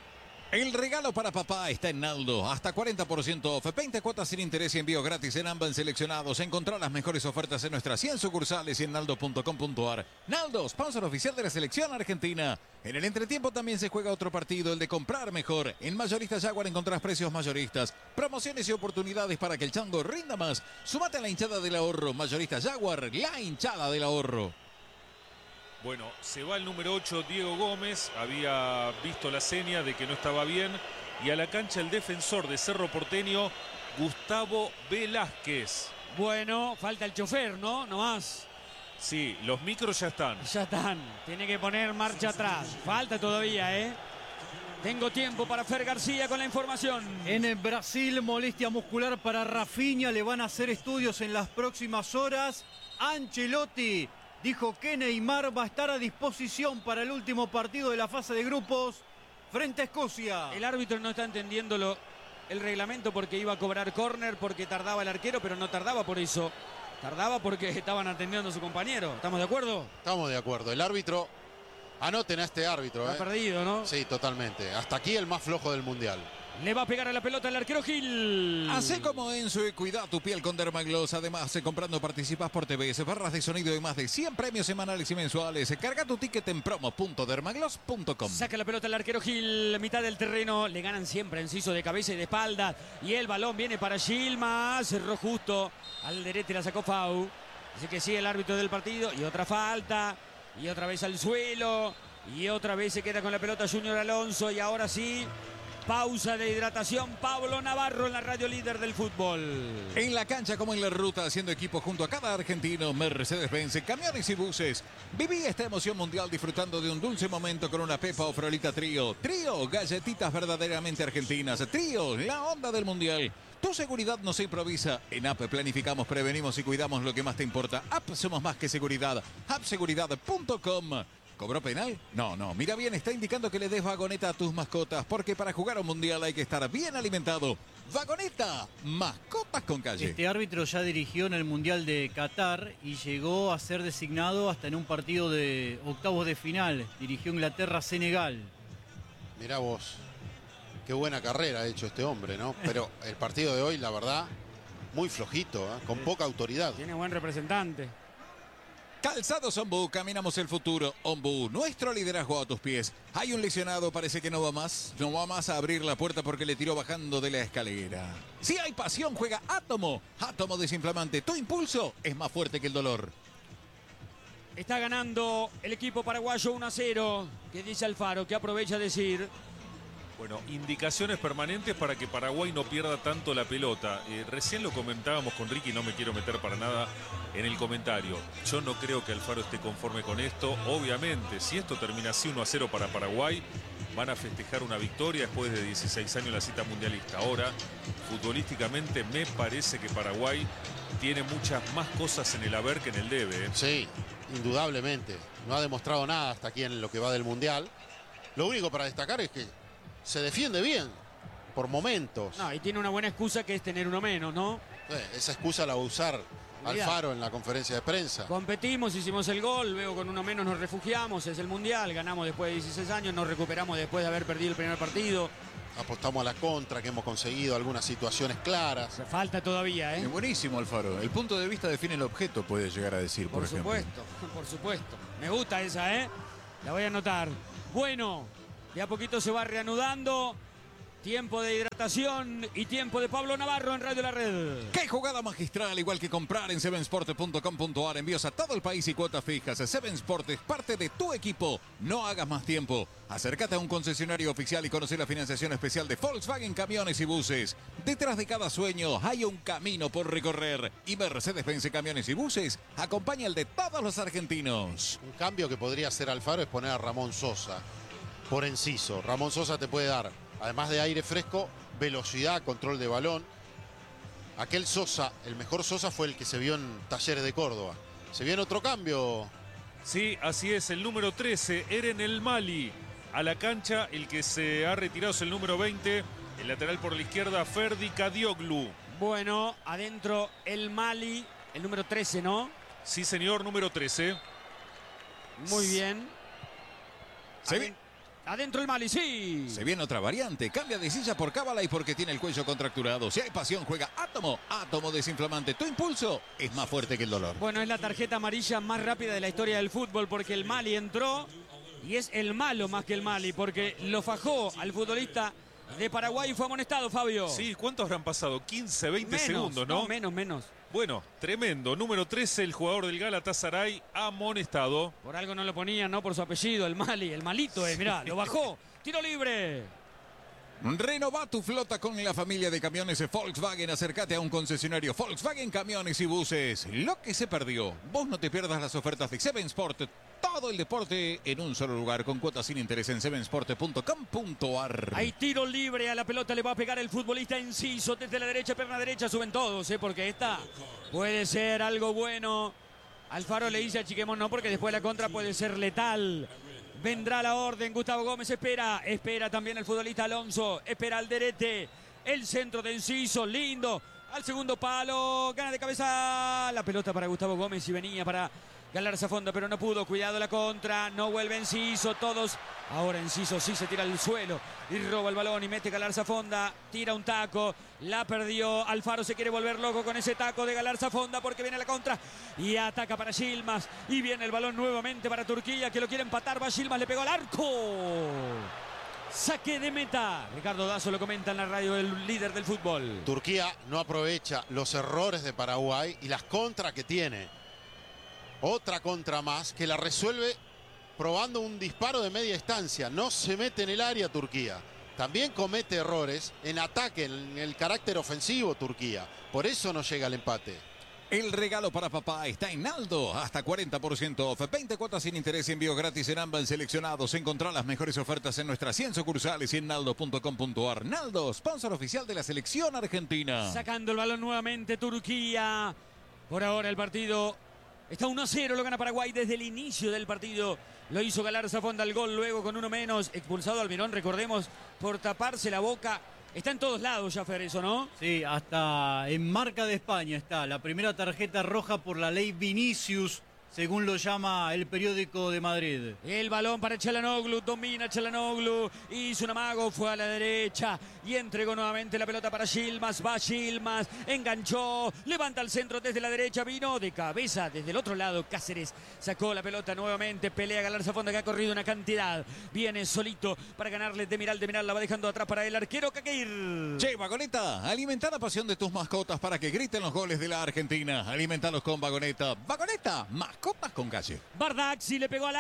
El regalo para papá está en Naldo. Hasta 40% off, 20 cuotas sin interés y envío gratis en Amban seleccionados. Encontrá las mejores ofertas en nuestras 100 sucursales y en naldo.com.ar. Naldo, sponsor oficial de la selección argentina. En el entretiempo también se juega otro partido, el de comprar mejor. En Mayoristas Jaguar encontrás precios mayoristas, promociones y oportunidades para que el chango rinda más. Sumate a la hinchada del ahorro. Mayoristas Jaguar, la hinchada del ahorro. Bueno, se va el número 8, Diego Gómez. Había visto la seña de que no estaba bien. Y a la cancha el defensor de Cerro Porteño, Gustavo Velázquez. Bueno, falta el chofer, ¿no? No más. Sí, los micros ya están. Ya están. Tiene que poner marcha atrás. Falta todavía, ¿eh? Tengo tiempo para Fer García con la información. En el Brasil, molestia muscular para Rafinha. Le van a hacer estudios en las próximas horas. Ancelotti dijo que Neymar va a estar a disposición para el último partido de la fase de grupos frente a Escocia. El árbitro no está entendiendo el reglamento porque iba a cobrar córner, porque tardaba el arquero, pero no tardaba por eso. Tardaba porque estaban atendiendo a su compañero. ¿Estamos de acuerdo? Estamos de acuerdo. El árbitro, anoten a este árbitro. Ha perdido, ¿no? Sí, totalmente. Hasta aquí el más flojo del Mundial. Le va a pegar a la pelota el arquero Gil. Así como Enzo y cuida tu piel con Dermagloss. Además, comprando participas por TVS, barras de sonido y más de 100 premios semanales y mensuales. Carga tu ticket en promo.dermagloss.com. Saca la pelota el arquero Gil, mitad del terreno. Le ganan siempre Enciso de cabeza y de espalda. Y el balón viene para Gilma. Cerró justo al derecho y la sacó Fau. Así que sigue el árbitro del partido. Y otra falta. Y otra vez al suelo. Y otra vez se queda con la pelota Junior Alonso. Y ahora sí, pausa de hidratación. Pablo Navarro en la radio líder del fútbol. En la cancha como en la ruta, haciendo equipo junto a cada argentino, Mercedes-Benz, camiones y buses. Viví esta emoción mundial disfrutando de un dulce momento con una Pepa o Frolita Trío. Trío, galletitas verdaderamente argentinas. Trío, la onda del mundial. Tu seguridad no se improvisa. En App planificamos, prevenimos y cuidamos lo que más te importa. App, somos más que seguridad. appseguridad.com. ¿Cobró penal? No. Mira bien, está indicando que le des vagoneta a tus mascotas, porque para jugar a un mundial hay que estar bien alimentado. Vagoneta, mascotas con calle. Este árbitro ya dirigió en el Mundial de Qatar y llegó a ser designado hasta en un partido de octavos de final. Dirigió Inglaterra-Senegal. Mirá vos, qué buena carrera ha hecho este hombre, ¿no? Pero el partido de hoy, la verdad, muy flojito, con poca autoridad. Tiene buen representante. Calzados Ombú, caminamos el futuro. Ombú, nuestro liderazgo a tus pies. Hay un lesionado, parece que no va más. No va más a abrir la puerta porque le tiró bajando de la escalera. Si hay pasión, juega Átomo. Átomo desinflamante. Tu impulso es más fuerte que el dolor. Está ganando el equipo paraguayo 1-0. ¿Qué dice Alfaro? ¿Qué aprovecha a decir? Bueno, indicaciones permanentes para que Paraguay no pierda tanto la pelota. Recién lo comentábamos con Ricky, no me quiero meter para nada en el comentario. Yo no creo que Alfaro esté conforme con esto. Obviamente, si esto termina así 1-0 para Paraguay, van a festejar una victoria después de 16 años en la cita mundialista. Ahora, futbolísticamente, me parece que Paraguay tiene muchas más cosas en el haber que en el debe. Sí, indudablemente. No ha demostrado nada hasta aquí en lo que va del Mundial. Lo único para destacar es que se defiende bien. por momentos. No, y tiene una buena excusa que es tener uno menos, ¿no? Esa excusa la va a usar Alfaro en la conferencia de prensa. Competimos, hicimos el gol, luego con uno menos nos refugiamos, es el Mundial, ganamos después de 16 años, nos recuperamos después de haber perdido el primer partido. Apostamos a la contra, que hemos conseguido algunas situaciones claras. Falta todavía, ¿eh? Es buenísimo, Alfaro. El punto de vista define el objeto, puede llegar a decir, por ejemplo. Por supuesto. Me gusta esa, ¿eh? La voy a anotar. Bueno, de a poquito se va reanudando. Tiempo de hidratación y tiempo de Pablo Navarro en Radio La Red. ¡Qué jugada magistral! Igual que comprar en sevensport.com.ar. Envíos a todo el país y cuotas fijas. Seven Sport es parte de tu equipo. No hagas más tiempo. Acércate a un concesionario oficial y conoce la financiación especial de Volkswagen Camiones y Buses. Detrás de cada sueño hay un camino por recorrer. Y Mercedes-Benz Camiones y Buses acompaña el de todos los argentinos. Un cambio que podría hacer Alfaro es poner a Ramón Sosa por Enciso. Ramón Sosa te puede dar, además de aire fresco, velocidad, control de balón. Aquel Sosa, el mejor Sosa fue el que se vio en Talleres de Córdoba. ¿Se viene otro cambio? Sí, así es, el número 13, Eren El Mali. A la cancha, el que se ha retirado es el número 20, el lateral por la izquierda, Ferdi Kadioglu. Bueno, adentro el Mali, el número 13, ¿no? Sí, señor, número 13. Muy bien. Adentro el Mali, sí. Se viene otra variante. Cambia de silla por cábala y porque tiene el cuello contracturado. Si hay pasión, juega Átomo. Átomo desinflamante. Tu impulso es más fuerte que el dolor. Bueno, es la tarjeta amarilla más rápida de la historia del fútbol porque el Mali entró y es el malo más que el Mali porque lo fajó al futbolista de Paraguay y fue amonestado, Fabio. Sí, ¿cuántos habrán pasado? 15, 20 segundos, ¿no? Menos. Bueno, tremendo. Número 13, el jugador del Galatasaray, amonestado. Por algo no lo ponían, ¿no? Por su apellido, el Mali, el malito, mirá, lo bajó. Tiro libre. Renova tu flota con la familia de camiones Volkswagen. Acércate a un concesionario Volkswagen Camiones y Buses. Lo que se perdió. Vos no te pierdas las ofertas de Seven Sport. Todo el deporte en un solo lugar con cuotas sin interés en sevensport.com.ar. Hay tiro libre, a la pelota le va a pegar el futbolista Enciso desde la derecha, pierna derecha, suben todos, porque esta puede ser algo bueno. Alfaro le dice a Chiquemón no, porque después la contra puede ser letal. Vendrá la orden, Gustavo Gómez espera también el futbolista Alonso, espera Alderete, el centro de Enciso, lindo, al segundo palo, gana de cabeza, la pelota para Gustavo Gómez y venía para Galarza Fonda, pero no pudo, cuidado la contra, no vuelve Enciso, todos, ahora Enciso sí se tira al suelo y roba el balón y mete Galarza Fonda, tira un taco, la perdió, Alfaro se quiere volver loco con ese taco de Galarza Fonda porque viene la contra y ataca para Yilmaz y viene el balón nuevamente para Turquía que lo quiere empatar, va Yilmaz, le pegó al arco. Saque de meta. Ricardo Dazo lo comenta en la radio del líder del fútbol. Turquía no aprovecha los errores de Paraguay y las contras que tiene. Otra contra más que la resuelve probando un disparo de media distancia. No se mete en el área Turquía. También comete errores en ataque, en el carácter ofensivo Turquía. Por eso no llega al empate. El regalo para papá está en Naldo. Hasta 40% off. 20 cuotas sin interés y envío gratis en ambas seleccionados. Encontrá las mejores ofertas en nuestras 100 sucursales y en naldo.com.ar. Naldo, sponsor oficial de la selección argentina. Sacando el balón nuevamente Turquía. Por ahora el partido está 1-0, lo gana Paraguay desde el inicio del partido. Lo hizo Galarza Fonda el gol, luego con uno menos. Expulsado Almirón, recordemos, por taparse la boca. Está en todos lados ya, Fer, eso, ¿no? Sí, hasta en marca de España está. La primera tarjeta roja por la ley Vinicius, según lo llama el periódico de Madrid. El balón para Çalhanoğlu, domina Çalhanoğlu, hizo un amago, fue a la derecha y entregó nuevamente la pelota para Yilmaz, va Yilmaz, enganchó, levanta al centro desde la derecha, vino de cabeza desde el otro lado, Cáceres sacó la pelota nuevamente, pelea Galarza Fonda que ha corrido una cantidad, viene solito para ganarle Demiral la va dejando atrás para el arquero Caqueir. Che, Vagoneta, alimenta la pasión de tus mascotas para que griten los goles de la Argentina. Alimentalos con Vagoneta. Vagoneta, mascotas con calle. Bardacci le pegó al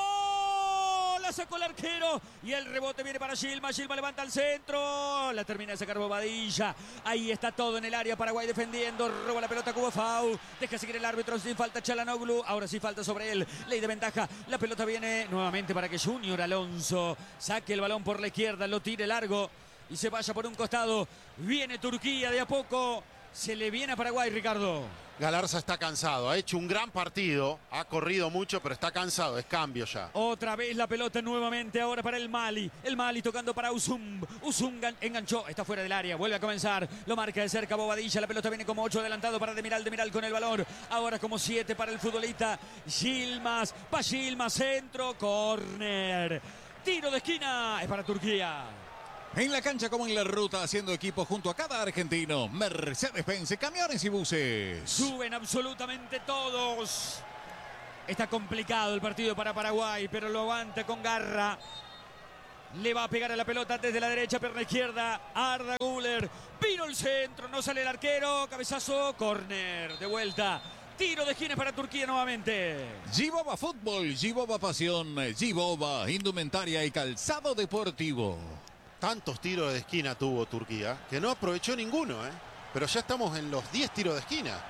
arco, la sacó el arquero y el rebote viene para Yilmaz, Yilmaz levanta al centro, la termina de sacar Bobadilla, ahí está todo en el área, Paraguay defendiendo, roba la pelota Cubo Fau, deja seguir el árbitro, sin falta Çalhanoğlu, ahora sí falta sobre él, ley de ventaja, la pelota viene nuevamente para que Junior Alonso saque el balón por la izquierda, lo tire largo y se vaya por un costado, viene Turquía de a poco, se le viene a Paraguay, Ricardo. Galarza está cansado, ha hecho un gran partido, ha corrido mucho, pero está cansado, es cambio ya. Otra vez la pelota nuevamente ahora para el Mali. El Mali tocando para Usum. Usum enganchó, está fuera del área, vuelve a comenzar. Lo marca de cerca Bobadilla, la pelota viene como 8 adelantado para Demiral. Demiral con el balón. Ahora como 7 para el futbolista Yilmaz. Va Yilmaz, centro, córner. Tiro de esquina, es para Turquía. En la cancha como en la ruta, haciendo equipo junto a cada argentino. Mercedes-Benz, camiones y buses. Suben absolutamente todos. Está complicado el partido para Paraguay, pero lo aguanta con garra. Le va a pegar a la pelota desde la derecha, pierna izquierda. Arda Güler. Vino el centro, no sale el arquero. Cabezazo, córner. De vuelta. Tiro de esquina para Turquía nuevamente. Gibova Fútbol, Gibova Pasión, Gibova Indumentaria y Calzado Deportivo. Tantos tiros de esquina tuvo Turquía que no aprovechó ninguno, pero ya estamos en los 10 tiros de esquina.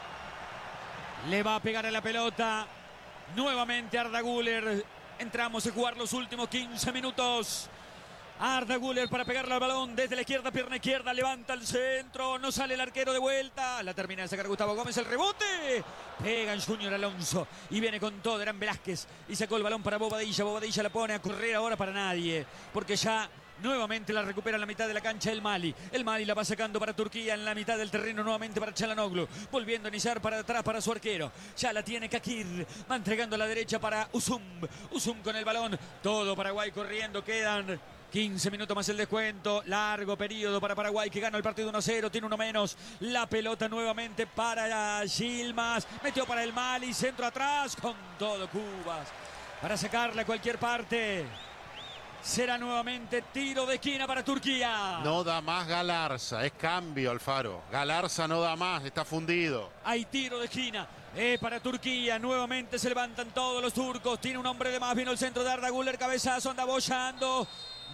Le va a pegar a la pelota nuevamente Arda Güler. Entramos a jugar los últimos 15 minutos. Arda Güler para pegarle al balón desde la izquierda, pierna izquierda, levanta el centro, no sale el arquero de vuelta, la termina de sacar Gustavo Gómez, el rebote, pega en Junior Alonso y viene con todo, Eran Velázquez y sacó el balón para Bobadilla. Bobadilla la pone a correr ahora para nadie, porque ya nuevamente la recupera en la mitad de la cancha el Mali. El Mali la va sacando para Turquía en la mitad del terreno nuevamente para Çalhanoğlu. Volviendo a iniciar para atrás para su arquero. Ya la tiene Kakir. Va entregando a la derecha para Usum. Usum con el balón. Todo Paraguay corriendo. Quedan 15 minutos más el descuento. Largo periodo para Paraguay que gana el partido 1-0. Tiene uno menos. La pelota nuevamente para Yilmaz. Metió para el Mali. Centro atrás. Con todo Cubas. Para sacarla a cualquier parte. Será nuevamente tiro de esquina para Turquía. No da más Galarza, es cambio Alfaro. Galarza no da más, está fundido. Hay tiro de esquina. Para Turquía, nuevamente se levantan todos los turcos. Tiene un hombre de más, vino el centro de Arda Güler, cabezazo, anda bollando.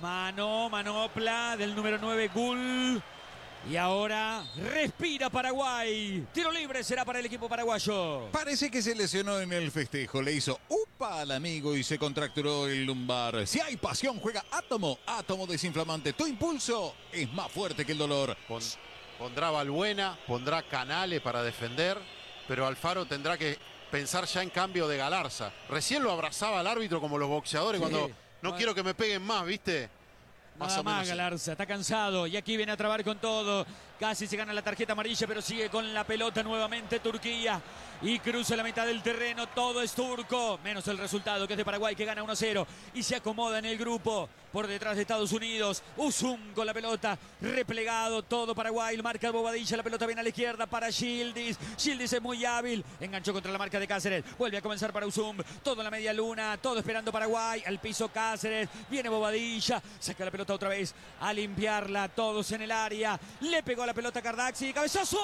Manopla del número 9, Gul. Y ahora respira Paraguay. Tiro libre será para el equipo paraguayo. Parece que se lesionó en el festejo. Le hizo upa al amigo y se contracturó el lumbar. Si hay pasión, juega Átomo. Átomo desinflamante. Tu impulso es más fuerte que el dolor. Pondrá Balbuena, pondrá Canale para defender, pero Alfaro tendrá que pensar ya en cambio de Galarza. Recién lo abrazaba al árbitro como los boxeadores cuando no quiero que me peguen más, ¿viste? Nada más Galarza, está cansado y aquí viene a trabar con todo. Casi se gana la tarjeta amarilla, pero sigue con la pelota nuevamente Turquía. Y cruza la mitad del terreno, todo es turco. Menos el resultado que es de Paraguay que gana 1-0. Y se acomoda en el grupo por detrás de Estados Unidos. Usum con la pelota, replegado todo Paraguay. Marca Bobadilla, la pelota viene a la izquierda para Yildiz. Yildiz es muy hábil, enganchó contra la marca de Cáceres. Vuelve a comenzar para Usum, todo en la media luna, todo esperando Paraguay. Al piso Cáceres, viene Bobadilla, saca la pelota otra vez a limpiarla, todos en el área. Le pegó la pelota a Cardaxi, cabezazo.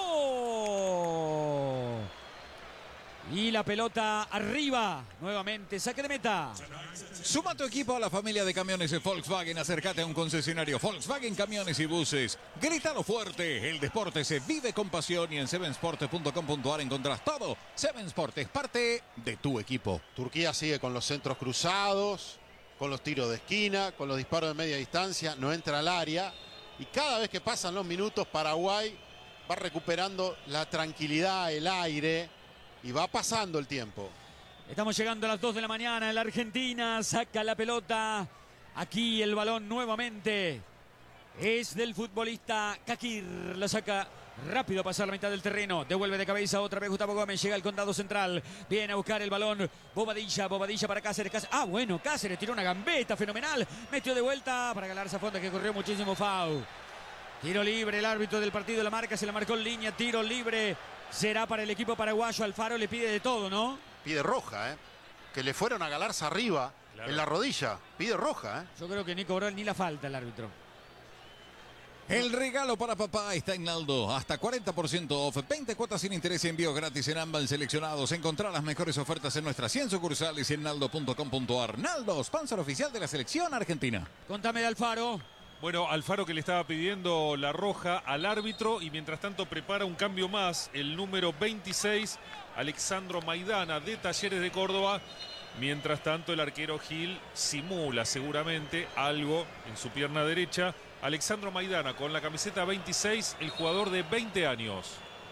Y la pelota arriba, nuevamente, saque de meta. Suma tu equipo a la familia de camiones de Volkswagen. Acércate a un concesionario Volkswagen Camiones y Buses. Grítalo fuerte, el deporte se vive con pasión y en sevensportes.com.ar encontrás todo. Seven Sport es parte de tu equipo. Turquía sigue con los centros cruzados, con los tiros de esquina, con los disparos de media distancia, no entra al área. Y cada vez que pasan los minutos, Paraguay va recuperando la tranquilidad, el aire. Y va pasando el tiempo. Estamos llegando a las 2 de la mañana en la Argentina. Saca la pelota. Aquí el balón nuevamente. Es del futbolista Kakir. La saca rápido a pasar la mitad del terreno. Devuelve de cabeza otra vez Gustavo Gómez. Llega al condado central. Viene a buscar el balón. Bobadilla para Cáceres. Bueno, Cáceres tiró una gambeta fenomenal. Metió de vuelta para Galarza Fonda que corrió muchísimo foul. Tiro libre. El árbitro del partido la marca. Se la marcó en línea. Tiro libre. Será para el equipo paraguayo. Alfaro le pide de todo, ¿no? Pide roja, que le fueron a Galarza arriba, claro, en la rodilla. Pide roja, Yo creo que ni cobró ni la falta el árbitro. El regalo para papá está en Naldo. Hasta 40% off. 20 cuotas sin interés y envíos gratis en Amban seleccionados. Encontrá las mejores ofertas en nuestras 100 sucursales y en naldo.com.ar. Naldo, sponsor oficial de la selección argentina. Contame de Alfaro. Bueno, Alfaro que le estaba pidiendo la roja al árbitro y mientras tanto prepara un cambio más. El número 26, Alexandro Maidana de Talleres de Córdoba. Mientras tanto el arquero Gil simula seguramente algo en su pierna derecha. Alexandro Maidana con la camiseta 26, el jugador de 20 años.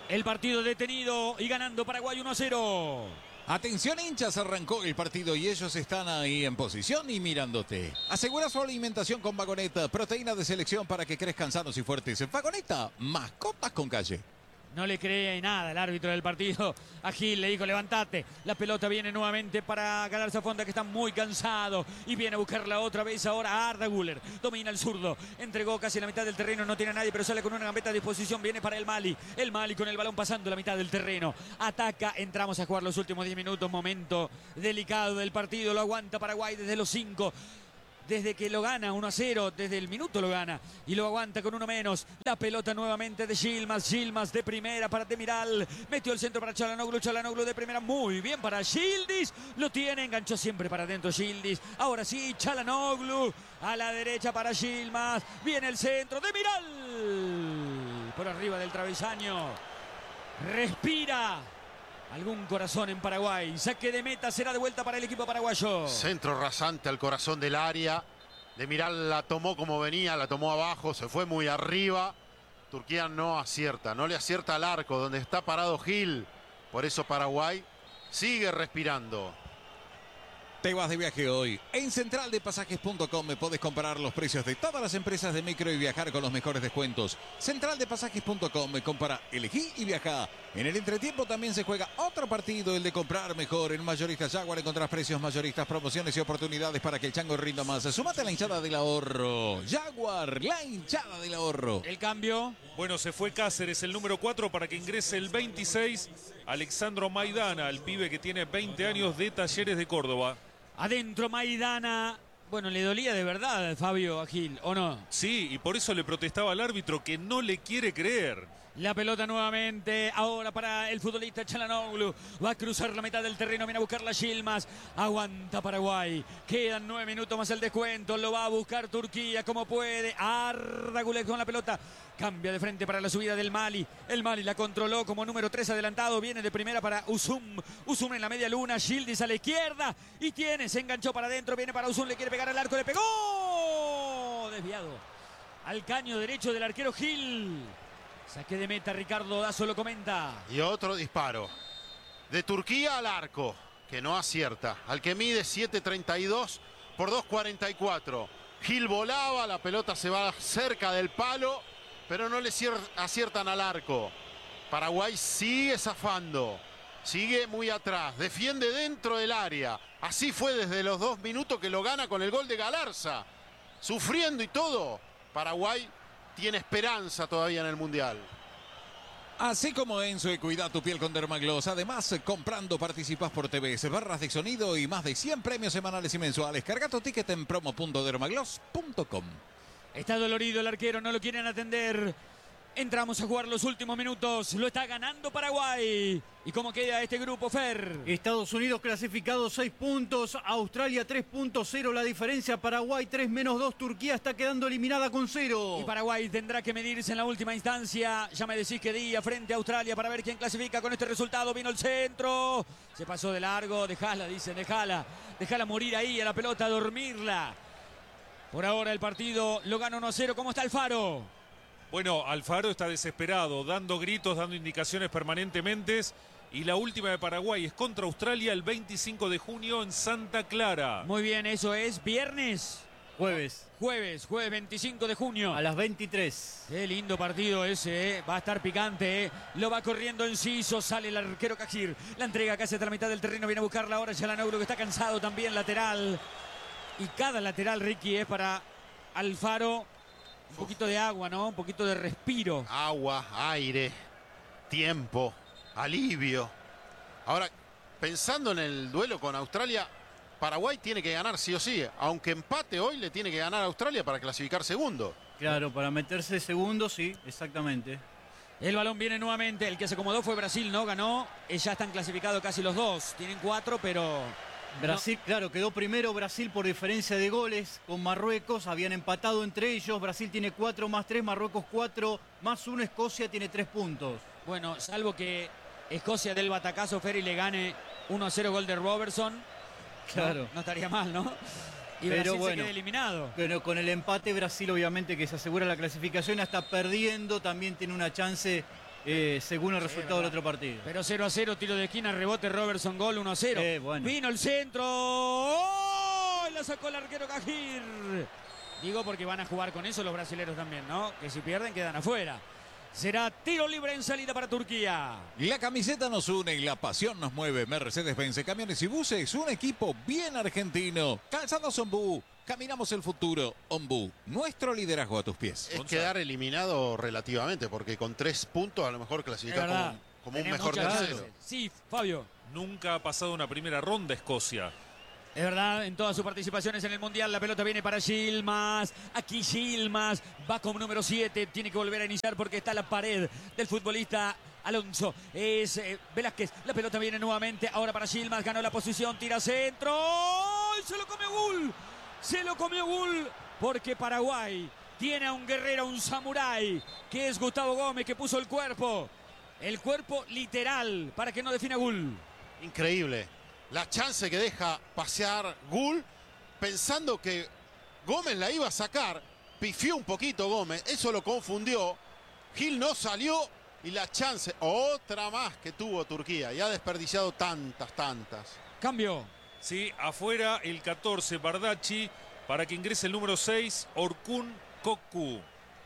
El partido detenido y ganando Paraguay 1-0. Atención hinchas, arrancó el partido y ellos están ahí en posición y mirándote. Asegura su alimentación con Vagoneta, proteína de selección para que crezcan sanos y fuertes. Vagoneta, mascotas con calle. No le cree nada el árbitro del partido. A Gil le dijo, levantate. La pelota viene nuevamente para Galarza Fonda, que está muy cansado. Y viene a buscarla otra vez ahora a Arda Güler. Domina el zurdo. Entregó casi la mitad del terreno. No tiene a nadie, pero sale con una gambeta a disposición. Viene para el Mali. El Mali con el balón pasando la mitad del terreno. Ataca. Entramos a jugar los últimos 10 minutos. Momento delicado del partido. Lo aguanta Paraguay desde los 5. Desde que lo gana 1-0, desde el minuto lo gana y lo aguanta con uno menos. La pelota nuevamente de Yilmaz, Yilmaz de primera para Demiral, metió el centro para Çalhanoğlu, Çalhanoğlu de primera, muy bien para Yildiz, lo tiene, enganchó siempre para adentro Yildiz. Ahora sí, Çalhanoğlu a la derecha para Yilmaz, viene el centro, Demiral por arriba del travesaño, respira. Algún corazón en Paraguay. Saque de meta será de vuelta para el equipo paraguayo. Centro rasante al corazón del área. Demiral la tomó como venía, la tomó abajo, se fue muy arriba. Turquía no acierta, no le acierta al arco donde está parado Gil. Por eso Paraguay sigue respirando. Te vas de viaje hoy. En centraldepasajes.com me podés comparar los precios de todas las empresas de micro y viajar con los mejores descuentos. Centraldepasajes.com me compara, elegí y viaja. En el entretiempo también se juega otro partido, el de comprar mejor. En Mayoristas Jaguar encontrás precios mayoristas, promociones y oportunidades para que el chango rinda más. Sumate a la hinchada del ahorro. Jaguar, la hinchada del ahorro. El cambio. Bueno, se fue Cáceres, el número 4, para que ingrese el 26, Alexandro Maidana, el pibe que tiene 20 años de Talleres de Córdoba. Adentro Maidana. Bueno, le dolía de verdad, Fabio, a Gil, ¿o no? Sí, y por eso le protestaba al árbitro que no le quiere creer. La pelota nuevamente, ahora para el futbolista Çalhanoğlu. Va a cruzar la mitad del terreno, viene a buscar la Yilmaz. Aguanta Paraguay. Quedan 9 minutos más el descuento. Lo va a buscar Turquía como puede. Arda Güler con la pelota. Cambia de frente para la subida del Mali. El Mali la controló como número 3 adelantado. Viene de primera para Uzum. Uzum en la media luna. Yildiz a la izquierda. Y tiene, se enganchó para adentro. Viene para Uzum, le quiere pegar al arco. Le pegó. Desviado al caño derecho del arquero Gil. Saque de meta, Ricardo Dazo lo comenta. Y otro disparo de Turquía al arco, que no acierta. Al que mide 7.32 por 2.44. Gil volaba, la pelota se va cerca del palo, pero no le aciertan al arco. Paraguay sigue zafando, sigue muy atrás, defiende dentro del área. Así fue desde los 2 minutos que lo gana con el gol de Galarza. Sufriendo y todo, Paraguay tiene esperanza todavía en el Mundial. Así como Enzo, cuida tu piel con Dermagloss. Además, comprando participas por TVS, barras de sonido y más de 100 premios semanales y mensuales. Carga tu ticket en promo.dermagloss.com. Está dolorido el arquero, no lo quieren atender. Entramos a jugar los últimos minutos. Lo está ganando Paraguay. ¿Y cómo queda este grupo, Fer? Estados Unidos clasificado 6 puntos, Australia 3.0 la diferencia, Paraguay 3-2, Turquía está quedando eliminada con 0. Y Paraguay tendrá que medirse en la última instancia. Ya me decís que día frente a Australia para ver quién clasifica con este resultado. Vino el centro, se pasó de largo, dejala, dicen, dejala morir ahí a la pelota, dormirla. Por ahora el partido lo gana 1-0. ¿Cómo está Alfaro? Bueno, Alfaro está desesperado, dando gritos, dando indicaciones permanentemente. Y la última de Paraguay es contra Australia el 25 de junio en Santa Clara. Muy bien, eso es viernes. Jueves 25 de junio. a las 23. Qué lindo partido ese, va a estar picante. Lo va corriendo Enciso, sale el arquero Cajir. La entrega casi hasta la mitad del terreno, viene a buscarla ahora Çalhanoğlu, que está cansado también, lateral. Y cada lateral, Ricky, es para Alfaro. Un poquito de agua, ¿no? Un poquito de respiro. Agua, aire, tiempo, alivio. Ahora, pensando en el duelo con Australia, Paraguay tiene que ganar sí o sí. Aunque empate hoy, le tiene que ganar a Australia para clasificar segundo. Claro, para meterse segundo, sí, exactamente. El balón viene nuevamente. El que se acomodó fue Brasil, ¿no? Ganó. Ya están clasificados casi los dos. Tienen 4, pero... Brasil, claro, quedó primero Brasil por diferencia de goles con Marruecos, habían empatado entre ellos, Brasil tiene 4 más 3, Marruecos 4 más 1, Escocia tiene 3 puntos. Bueno, salvo que Escocia del batacazo Ferry le gane 1-0 gol de Robertson. Claro. No estaría mal, ¿no? Y Pero Brasil bueno, se queda eliminado. Pero con el empate Brasil obviamente que se asegura la clasificación, está perdiendo, también tiene una chance según el resultado del otro partido. Pero 0-0, tiro de esquina, rebote, Robertson, gol 1-0. Bueno. Vino el centro. ¡Oh! La sacó el arquero Cajir. Digo porque van a jugar con eso los brasileños también, ¿no? Que si pierden quedan afuera. Será tiro libre en salida para Turquía. La camiseta nos une y la pasión nos mueve. Mercedes-Benz Camiones y Buses, un equipo bien argentino. Calzados Ombú, caminamos el futuro. Ombú, nuestro liderazgo a tus pies. Es quedar eliminado relativamente, porque con 3 puntos a lo mejor clasificar como un mejor tercero. Sí, Fabio. Nunca ha pasado una primera ronda Escocia. Es verdad, en todas sus participaciones en el Mundial, la pelota viene para Yilmaz. Aquí Yilmaz va como número 7. Tiene que volver a iniciar porque está la pared del futbolista Alonso. Es Velázquez. La pelota viene nuevamente. Ahora para Yilmaz. Ganó la posición. Tira centro. ¡Oh! Se lo comió Gul. Se lo comió Gul. Porque Paraguay tiene a un guerrero, un samurái, que es Gustavo Gómez, que puso el cuerpo. El cuerpo literal para que no defina Gul. Increíble. La chance que deja pasear Gul, pensando que Gómez la iba a sacar, pifió un poquito Gómez, eso lo confundió, Gil no salió y la chance, otra más que tuvo Turquía, y ha desperdiciado tantas. Cambio. Sí, afuera el 14, Bardacci, para que ingrese el número 6, Orkun Kokku.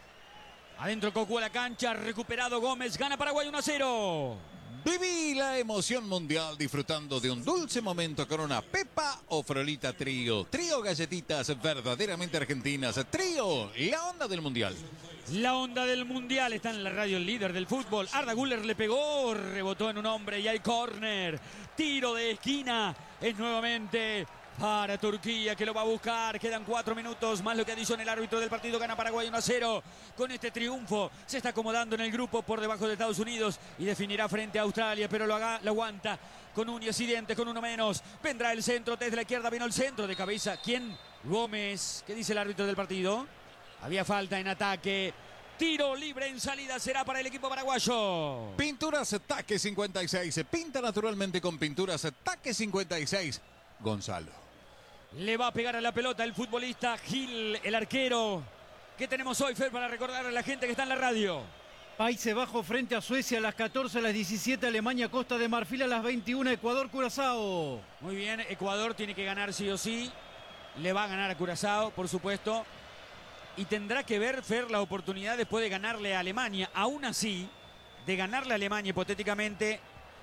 Adentro Kokku a la cancha, recuperado Gómez, gana Paraguay 1-0. Viví la emoción mundial disfrutando de un dulce momento con una Pepa o Frolita Trío. Trío galletitas verdaderamente argentinas. Trío, la onda del mundial. La onda del mundial está en la radio, el líder del fútbol. Arda Güler le pegó, rebotó en un hombre y hay córner. Tiro de esquina, es nuevamente para Turquía, que lo va a buscar. Quedan 4 minutos más lo que adiciona el árbitro del partido. Gana Paraguay 1-0. Con este triunfo se está acomodando en el grupo por debajo de Estados Unidos y definirá frente a Australia, pero lo aguanta con uñas y dientes, con uno menos. Vendrá el centro desde la izquierda, vino el centro de cabeza. ¿Quién? Gómez. ¿Qué dice el árbitro del partido? Había falta en ataque. Tiro libre en salida será para el equipo paraguayo. Pinturas Taque 56. Se pinta naturalmente con Pinturas Taque 56. Gonzalo. Le va a pegar a la pelota el futbolista Gil, el arquero. ¿Qué tenemos hoy, Fer, para recordar a la gente que está en la radio? Países Bajos frente a Suecia a las 14, a las 17, Alemania, Costa de Marfil a las 21, Ecuador, Curazao. Muy bien, Ecuador tiene que ganar sí o sí. Le va a ganar a Curazao, por supuesto. Y tendrá que ver, Fer, la oportunidad después de ganarle a Alemania. Aún así, de ganarle a Alemania hipotéticamente,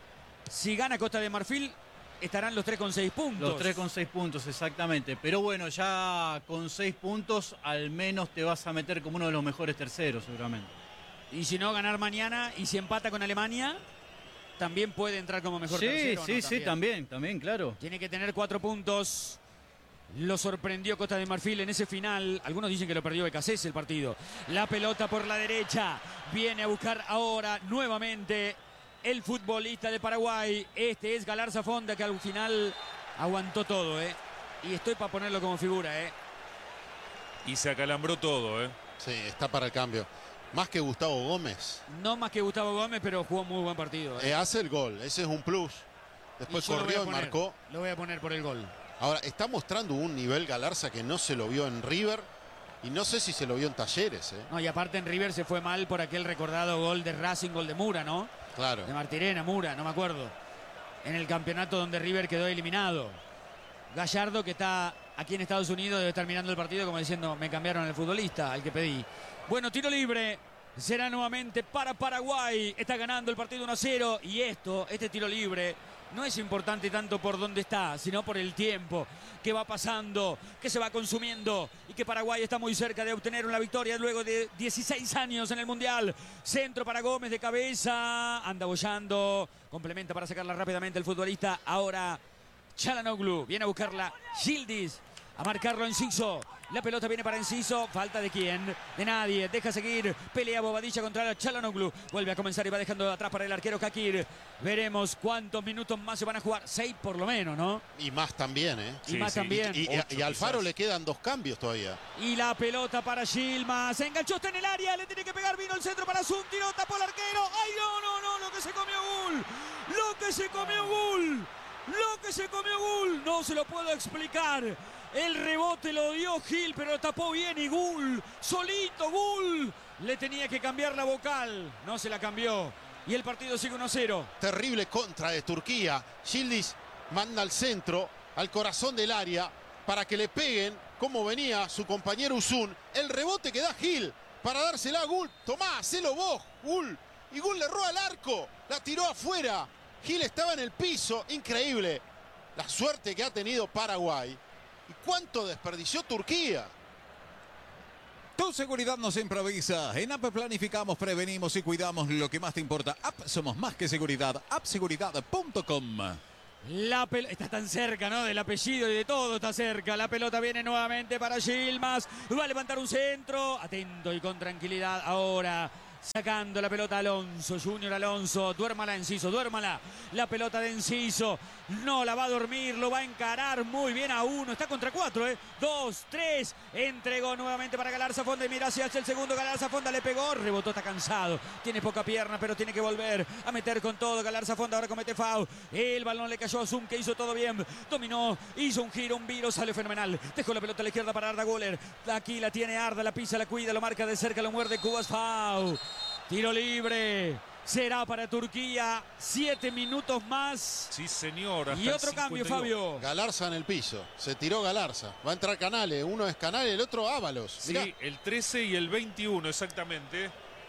si gana Costa de Marfil, estarán los 3 con 6 puntos. Los 3 con 6 puntos, exactamente. Pero bueno, ya con 6 puntos al menos te vas a meter como uno de los mejores terceros, seguramente. Y si no, ganar mañana y si empata con Alemania, también puede entrar como mejor tercero. Sí, también, claro. Tiene que tener 4 puntos. Lo sorprendió Costa de Marfil en ese final. Algunos dicen que lo perdió Becasés el partido. La pelota por la derecha. Viene a buscar ahora nuevamente el futbolista de Paraguay. Este es Galarza Fonda, que al final aguantó todo, y estoy para ponerlo como figura, Y se acalambró todo, Sí, está para el cambio. Más que Gustavo Gómez. No más que Gustavo Gómez, pero jugó muy buen partido. Hace el gol, ese es un plus. Después corrió y marcó. Lo voy a poner por el gol. Ahora, está mostrando un nivel Galarza que no se lo vio en River y no sé si se lo vio en Talleres. No, y aparte en River se fue mal por aquel recordado gol de Racing, gol de Mura, ¿no? Claro. De Martirena, Mura, no me acuerdo. En el campeonato donde River quedó eliminado. Gallardo, que está aquí en Estados Unidos, debe estar mirando el partido como diciendo, me cambiaron el futbolista, al que pedí. Bueno, tiro libre. Será nuevamente para Paraguay. Está ganando el partido 1-0. Y este tiro libre, no es importante tanto por dónde está, sino por el tiempo que va pasando, que se va consumiendo y que Paraguay está muy cerca de obtener una victoria luego de 16 años en el Mundial. Centro para Gómez de cabeza, anda bollando, complementa para sacarla rápidamente el futbolista. Ahora Çalhanoğlu viene a buscarla, Yildiz a marcarlo Enciso. La pelota viene para Enciso. ¿Falta de quién? De nadie. Deja seguir. Pelea Bobadilla contra Çalhanoğlu. Vuelve a comenzar y va dejando atrás para el arquero Kakir. Veremos cuántos minutos más se van a jugar. 6 por lo menos, ¿no? Y más también, Y más también. Y a Alfaro le quedan 2 cambios todavía. Y la pelota para Yilmaz. Se enganchó, está en el área. Le tiene que pegar. Vino el centro para Zum. Tiró, tapó el arquero. ¡Ay, no! Lo que se comió Gul. Lo que se comió Gul. No se lo puedo explicar. El rebote lo dio Gil, pero lo tapó bien y Gul, solito Gul, le tenía que cambiar la vocal. No se la cambió. y el partido sigue 1-0. Terrible contra de Turquía. Yildiz manda al centro, al corazón del área, para que le peguen como venía su compañero Uzun. El rebote que da Gil para dársela a Gul. Tomá, hacelo vos, Gul. Y Gul le erró al arco, la tiró afuera. Gil estaba en el piso, increíble. La suerte que ha tenido Paraguay. ¿Y cuánto desperdició Turquía? Tu seguridad nos improvisa. En App planificamos, prevenimos y cuidamos lo que más te importa. App somos más que seguridad. Appseguridad.com. Está tan cerca, ¿no? Del apellido y de todo está cerca. La pelota viene nuevamente para Yilmaz. Va a levantar un centro. Atento y con tranquilidad ahora. Sacando la pelota Alonso, Junior Alonso, duérmala Enciso, duérmala. La pelota de Enciso, no la va a dormir, lo va a encarar muy bien a uno. Está contra 4, 2, 3. Entregó nuevamente para Galarza Fonda y mira hacia el segundo. Galarza Fonda le pegó, rebotó, está cansado. Tiene poca pierna, pero tiene que volver a meter con todo. Galarza Fonda ahora comete foul. El balón le cayó a Zoom, que hizo todo bien. Dominó, hizo un giro, un viro, salió fenomenal. Dejó la pelota a la izquierda para Arda Güler. Aquí la tiene Arda, la pisa, la cuida, lo marca de cerca, lo muerde Cubas, foul. Tiro libre. Será para Turquía. 7 minutos más. Sí, señor. Hasta y otro cambio, Fabio. Galarza en el piso. Se tiró Galarza. Va a entrar Canales. Uno es Canales, el otro Ábalos. Sí, mirá. El 13 y el 21, exactamente.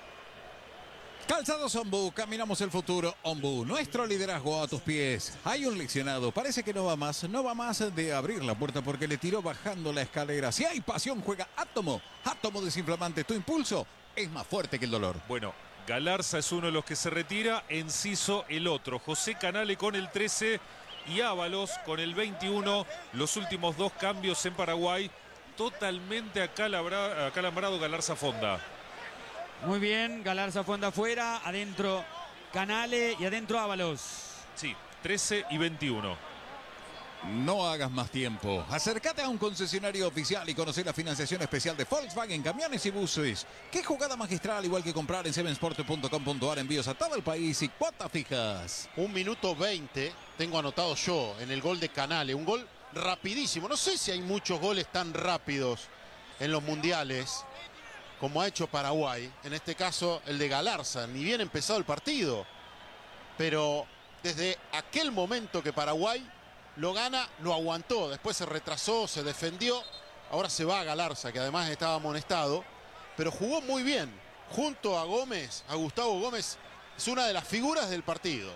Calzados Ombu, caminamos el futuro. Ombu, nuestro liderazgo a tus pies. Hay un leccionado, parece que no va más de abrir la puerta porque le tiró bajando la escalera. Si hay pasión, juega Átomo. Átomo desinflamante, tu impulso es más fuerte que el dolor. Bueno, Galarza es uno de los que se retira, Enciso el otro. José Canale con el 13 y Ábalos con el 21. Los últimos 2 cambios en Paraguay. Totalmente acalambrado Galarza Fonda. Muy bien, Galarza Fonda afuera, adentro Canale y adentro Ábalos. Sí, 13 y 21. No hagas más tiempo. Acércate a un concesionario oficial y conoce la financiación especial de Volkswagen, camiones y buses. Qué jugada magistral, igual que comprar en sevensport.com.ar, envíos a todo el país y cuotas fijas. 1 minuto 20, tengo anotado yo, en el gol de Canale. Un gol rapidísimo. No sé si hay muchos goles tan rápidos en los mundiales como ha hecho Paraguay. En este caso, el de Galarza. Ni bien empezado el partido. Pero desde aquel momento que Paraguay lo gana, lo aguantó. Después se retrasó, se defendió. Ahora se va a Galarza, que además estaba amonestado. Pero jugó muy bien. Junto a Gómez, a Gustavo Gómez, es una de las figuras del partido.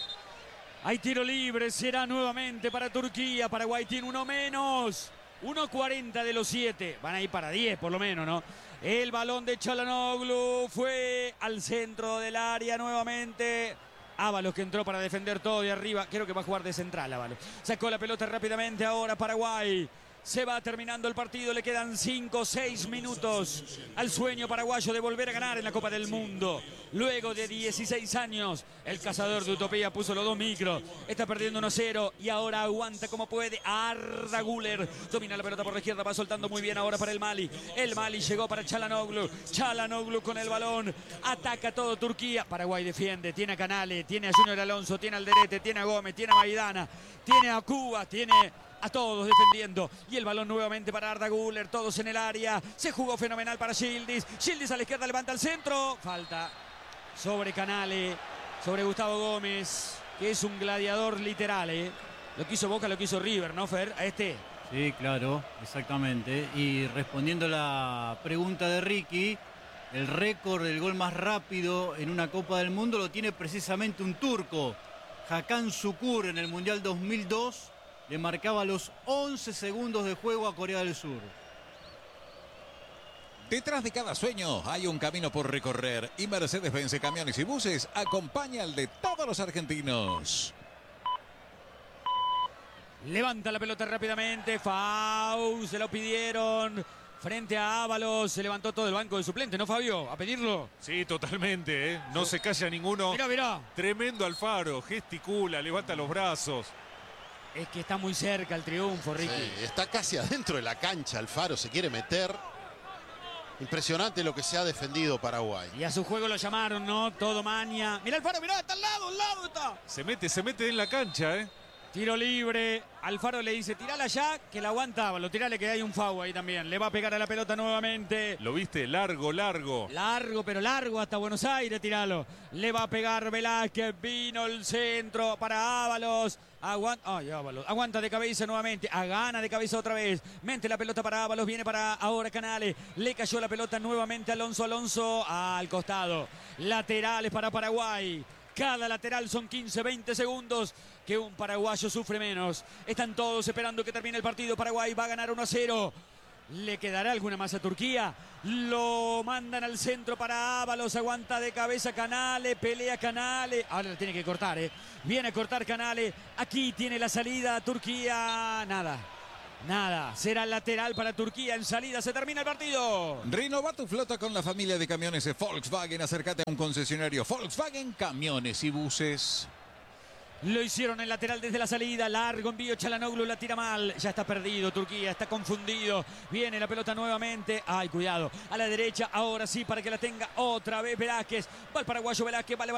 Hay tiro libre, será nuevamente para Turquía. Paraguay tiene uno menos. 1.40 de los 7. Van a ir para 10 por lo menos, ¿no? El balón de Çalhanoğlu fue al centro del área nuevamente. Ábalos, que entró para defender todo de arriba. Creo que va a jugar de central, Ábalos. Sacó la pelota rápidamente ahora Paraguay. Se va terminando el partido, le quedan 5 o 6 minutos al sueño paraguayo de volver a ganar en la Copa del Mundo. Luego de 16 años, el cazador de utopía puso los 2 micros. Está perdiendo 1-0 y ahora aguanta como puede. Arda Güler domina la pelota por la izquierda, va soltando muy bien ahora para el Mali. El Mali llegó para Çalhanoğlu. Çalhanoğlu con el balón. Ataca todo Turquía. Paraguay defiende, tiene a Canale, tiene a Junior Alonso, tiene a Alderete, tiene a Gómez, tiene a Maidana, tiene a Cuba, tiene a todos defendiendo. Y el balón nuevamente para Arda Güler, todos en el área. Se jugó fenomenal para Yildiz. Yildiz a la izquierda, levanta el centro. Falta sobre Canale, sobre Gustavo Gómez, que es un gladiador literal, ¿eh? Lo que hizo Boca, lo que hizo River, ¿no, Fer? A este. Sí, claro, exactamente. Y respondiendo a la pregunta de Ricky, el récord del gol más rápido en una Copa del Mundo lo tiene precisamente un turco. Hakan Şükür en el Mundial 2002. Le marcaba los 11 segundos de juego a Corea del Sur. Detrás de cada sueño hay un camino por recorrer y Mercedes-Benz Camiones y Buses acompaña al de todos los argentinos. Levanta la pelota rápidamente. Faust, se lo pidieron. Frente a Ábalos, se levantó todo el banco de suplente, ¿no, Fabio? A pedirlo. Sí, totalmente, ¿eh? No se calla ninguno. Mirá, mirá. Tremendo Alfaro, gesticula, levanta los brazos. Es que está muy cerca el triunfo, Ricky. Sí, está casi adentro de la cancha Alfaro, se quiere meter. Impresionante lo que se ha defendido Paraguay. Y a su juego lo llamaron, ¿no? Todo maña. Mirá Alfaro, mirá, está al lado está. Se mete en la cancha, ¿eh? Tiro libre. Alfaro le dice, tirala ya, que la aguanta Ábalos. Tirale que hay un foul ahí también. Le va a pegar a la pelota nuevamente. ¿Lo viste? Largo. Largo, pero largo hasta Buenos Aires, tiralo. Le va a pegar Velázquez. Vino el centro para Ábalos. Ábalos. Aguanta de cabeza nuevamente. Gana de cabeza otra vez. Mente la pelota para Ábalos. Viene para ahora Canales. Le cayó la pelota nuevamente a Alonso al costado. Laterales para Paraguay. Cada lateral son 15-20 segundos que un paraguayo sufre menos. Están todos esperando que termine el partido. Paraguay va a ganar 1-0. ¿Le quedará alguna más a Turquía? Lo mandan al centro para Ábalos. Aguanta de cabeza Canales. Pelea Canales. Ahora le tiene que cortar, ¿eh? Viene a cortar Canales. Aquí tiene la salida Turquía. Nada. Será lateral para Turquía. En salida se termina el partido. Renova tu flota con la familia de camiones Volkswagen. Acércate a un concesionario Volkswagen, camiones y buses. Lo hicieron en lateral desde la salida. Largo envío. Çalhanoğlu la tira mal. Ya está perdido Turquía. Está confundido. Viene la pelota nuevamente. Cuidado. A la derecha. Ahora sí para que la tenga otra vez Velázquez. Va el paraguayo Velázquez. Va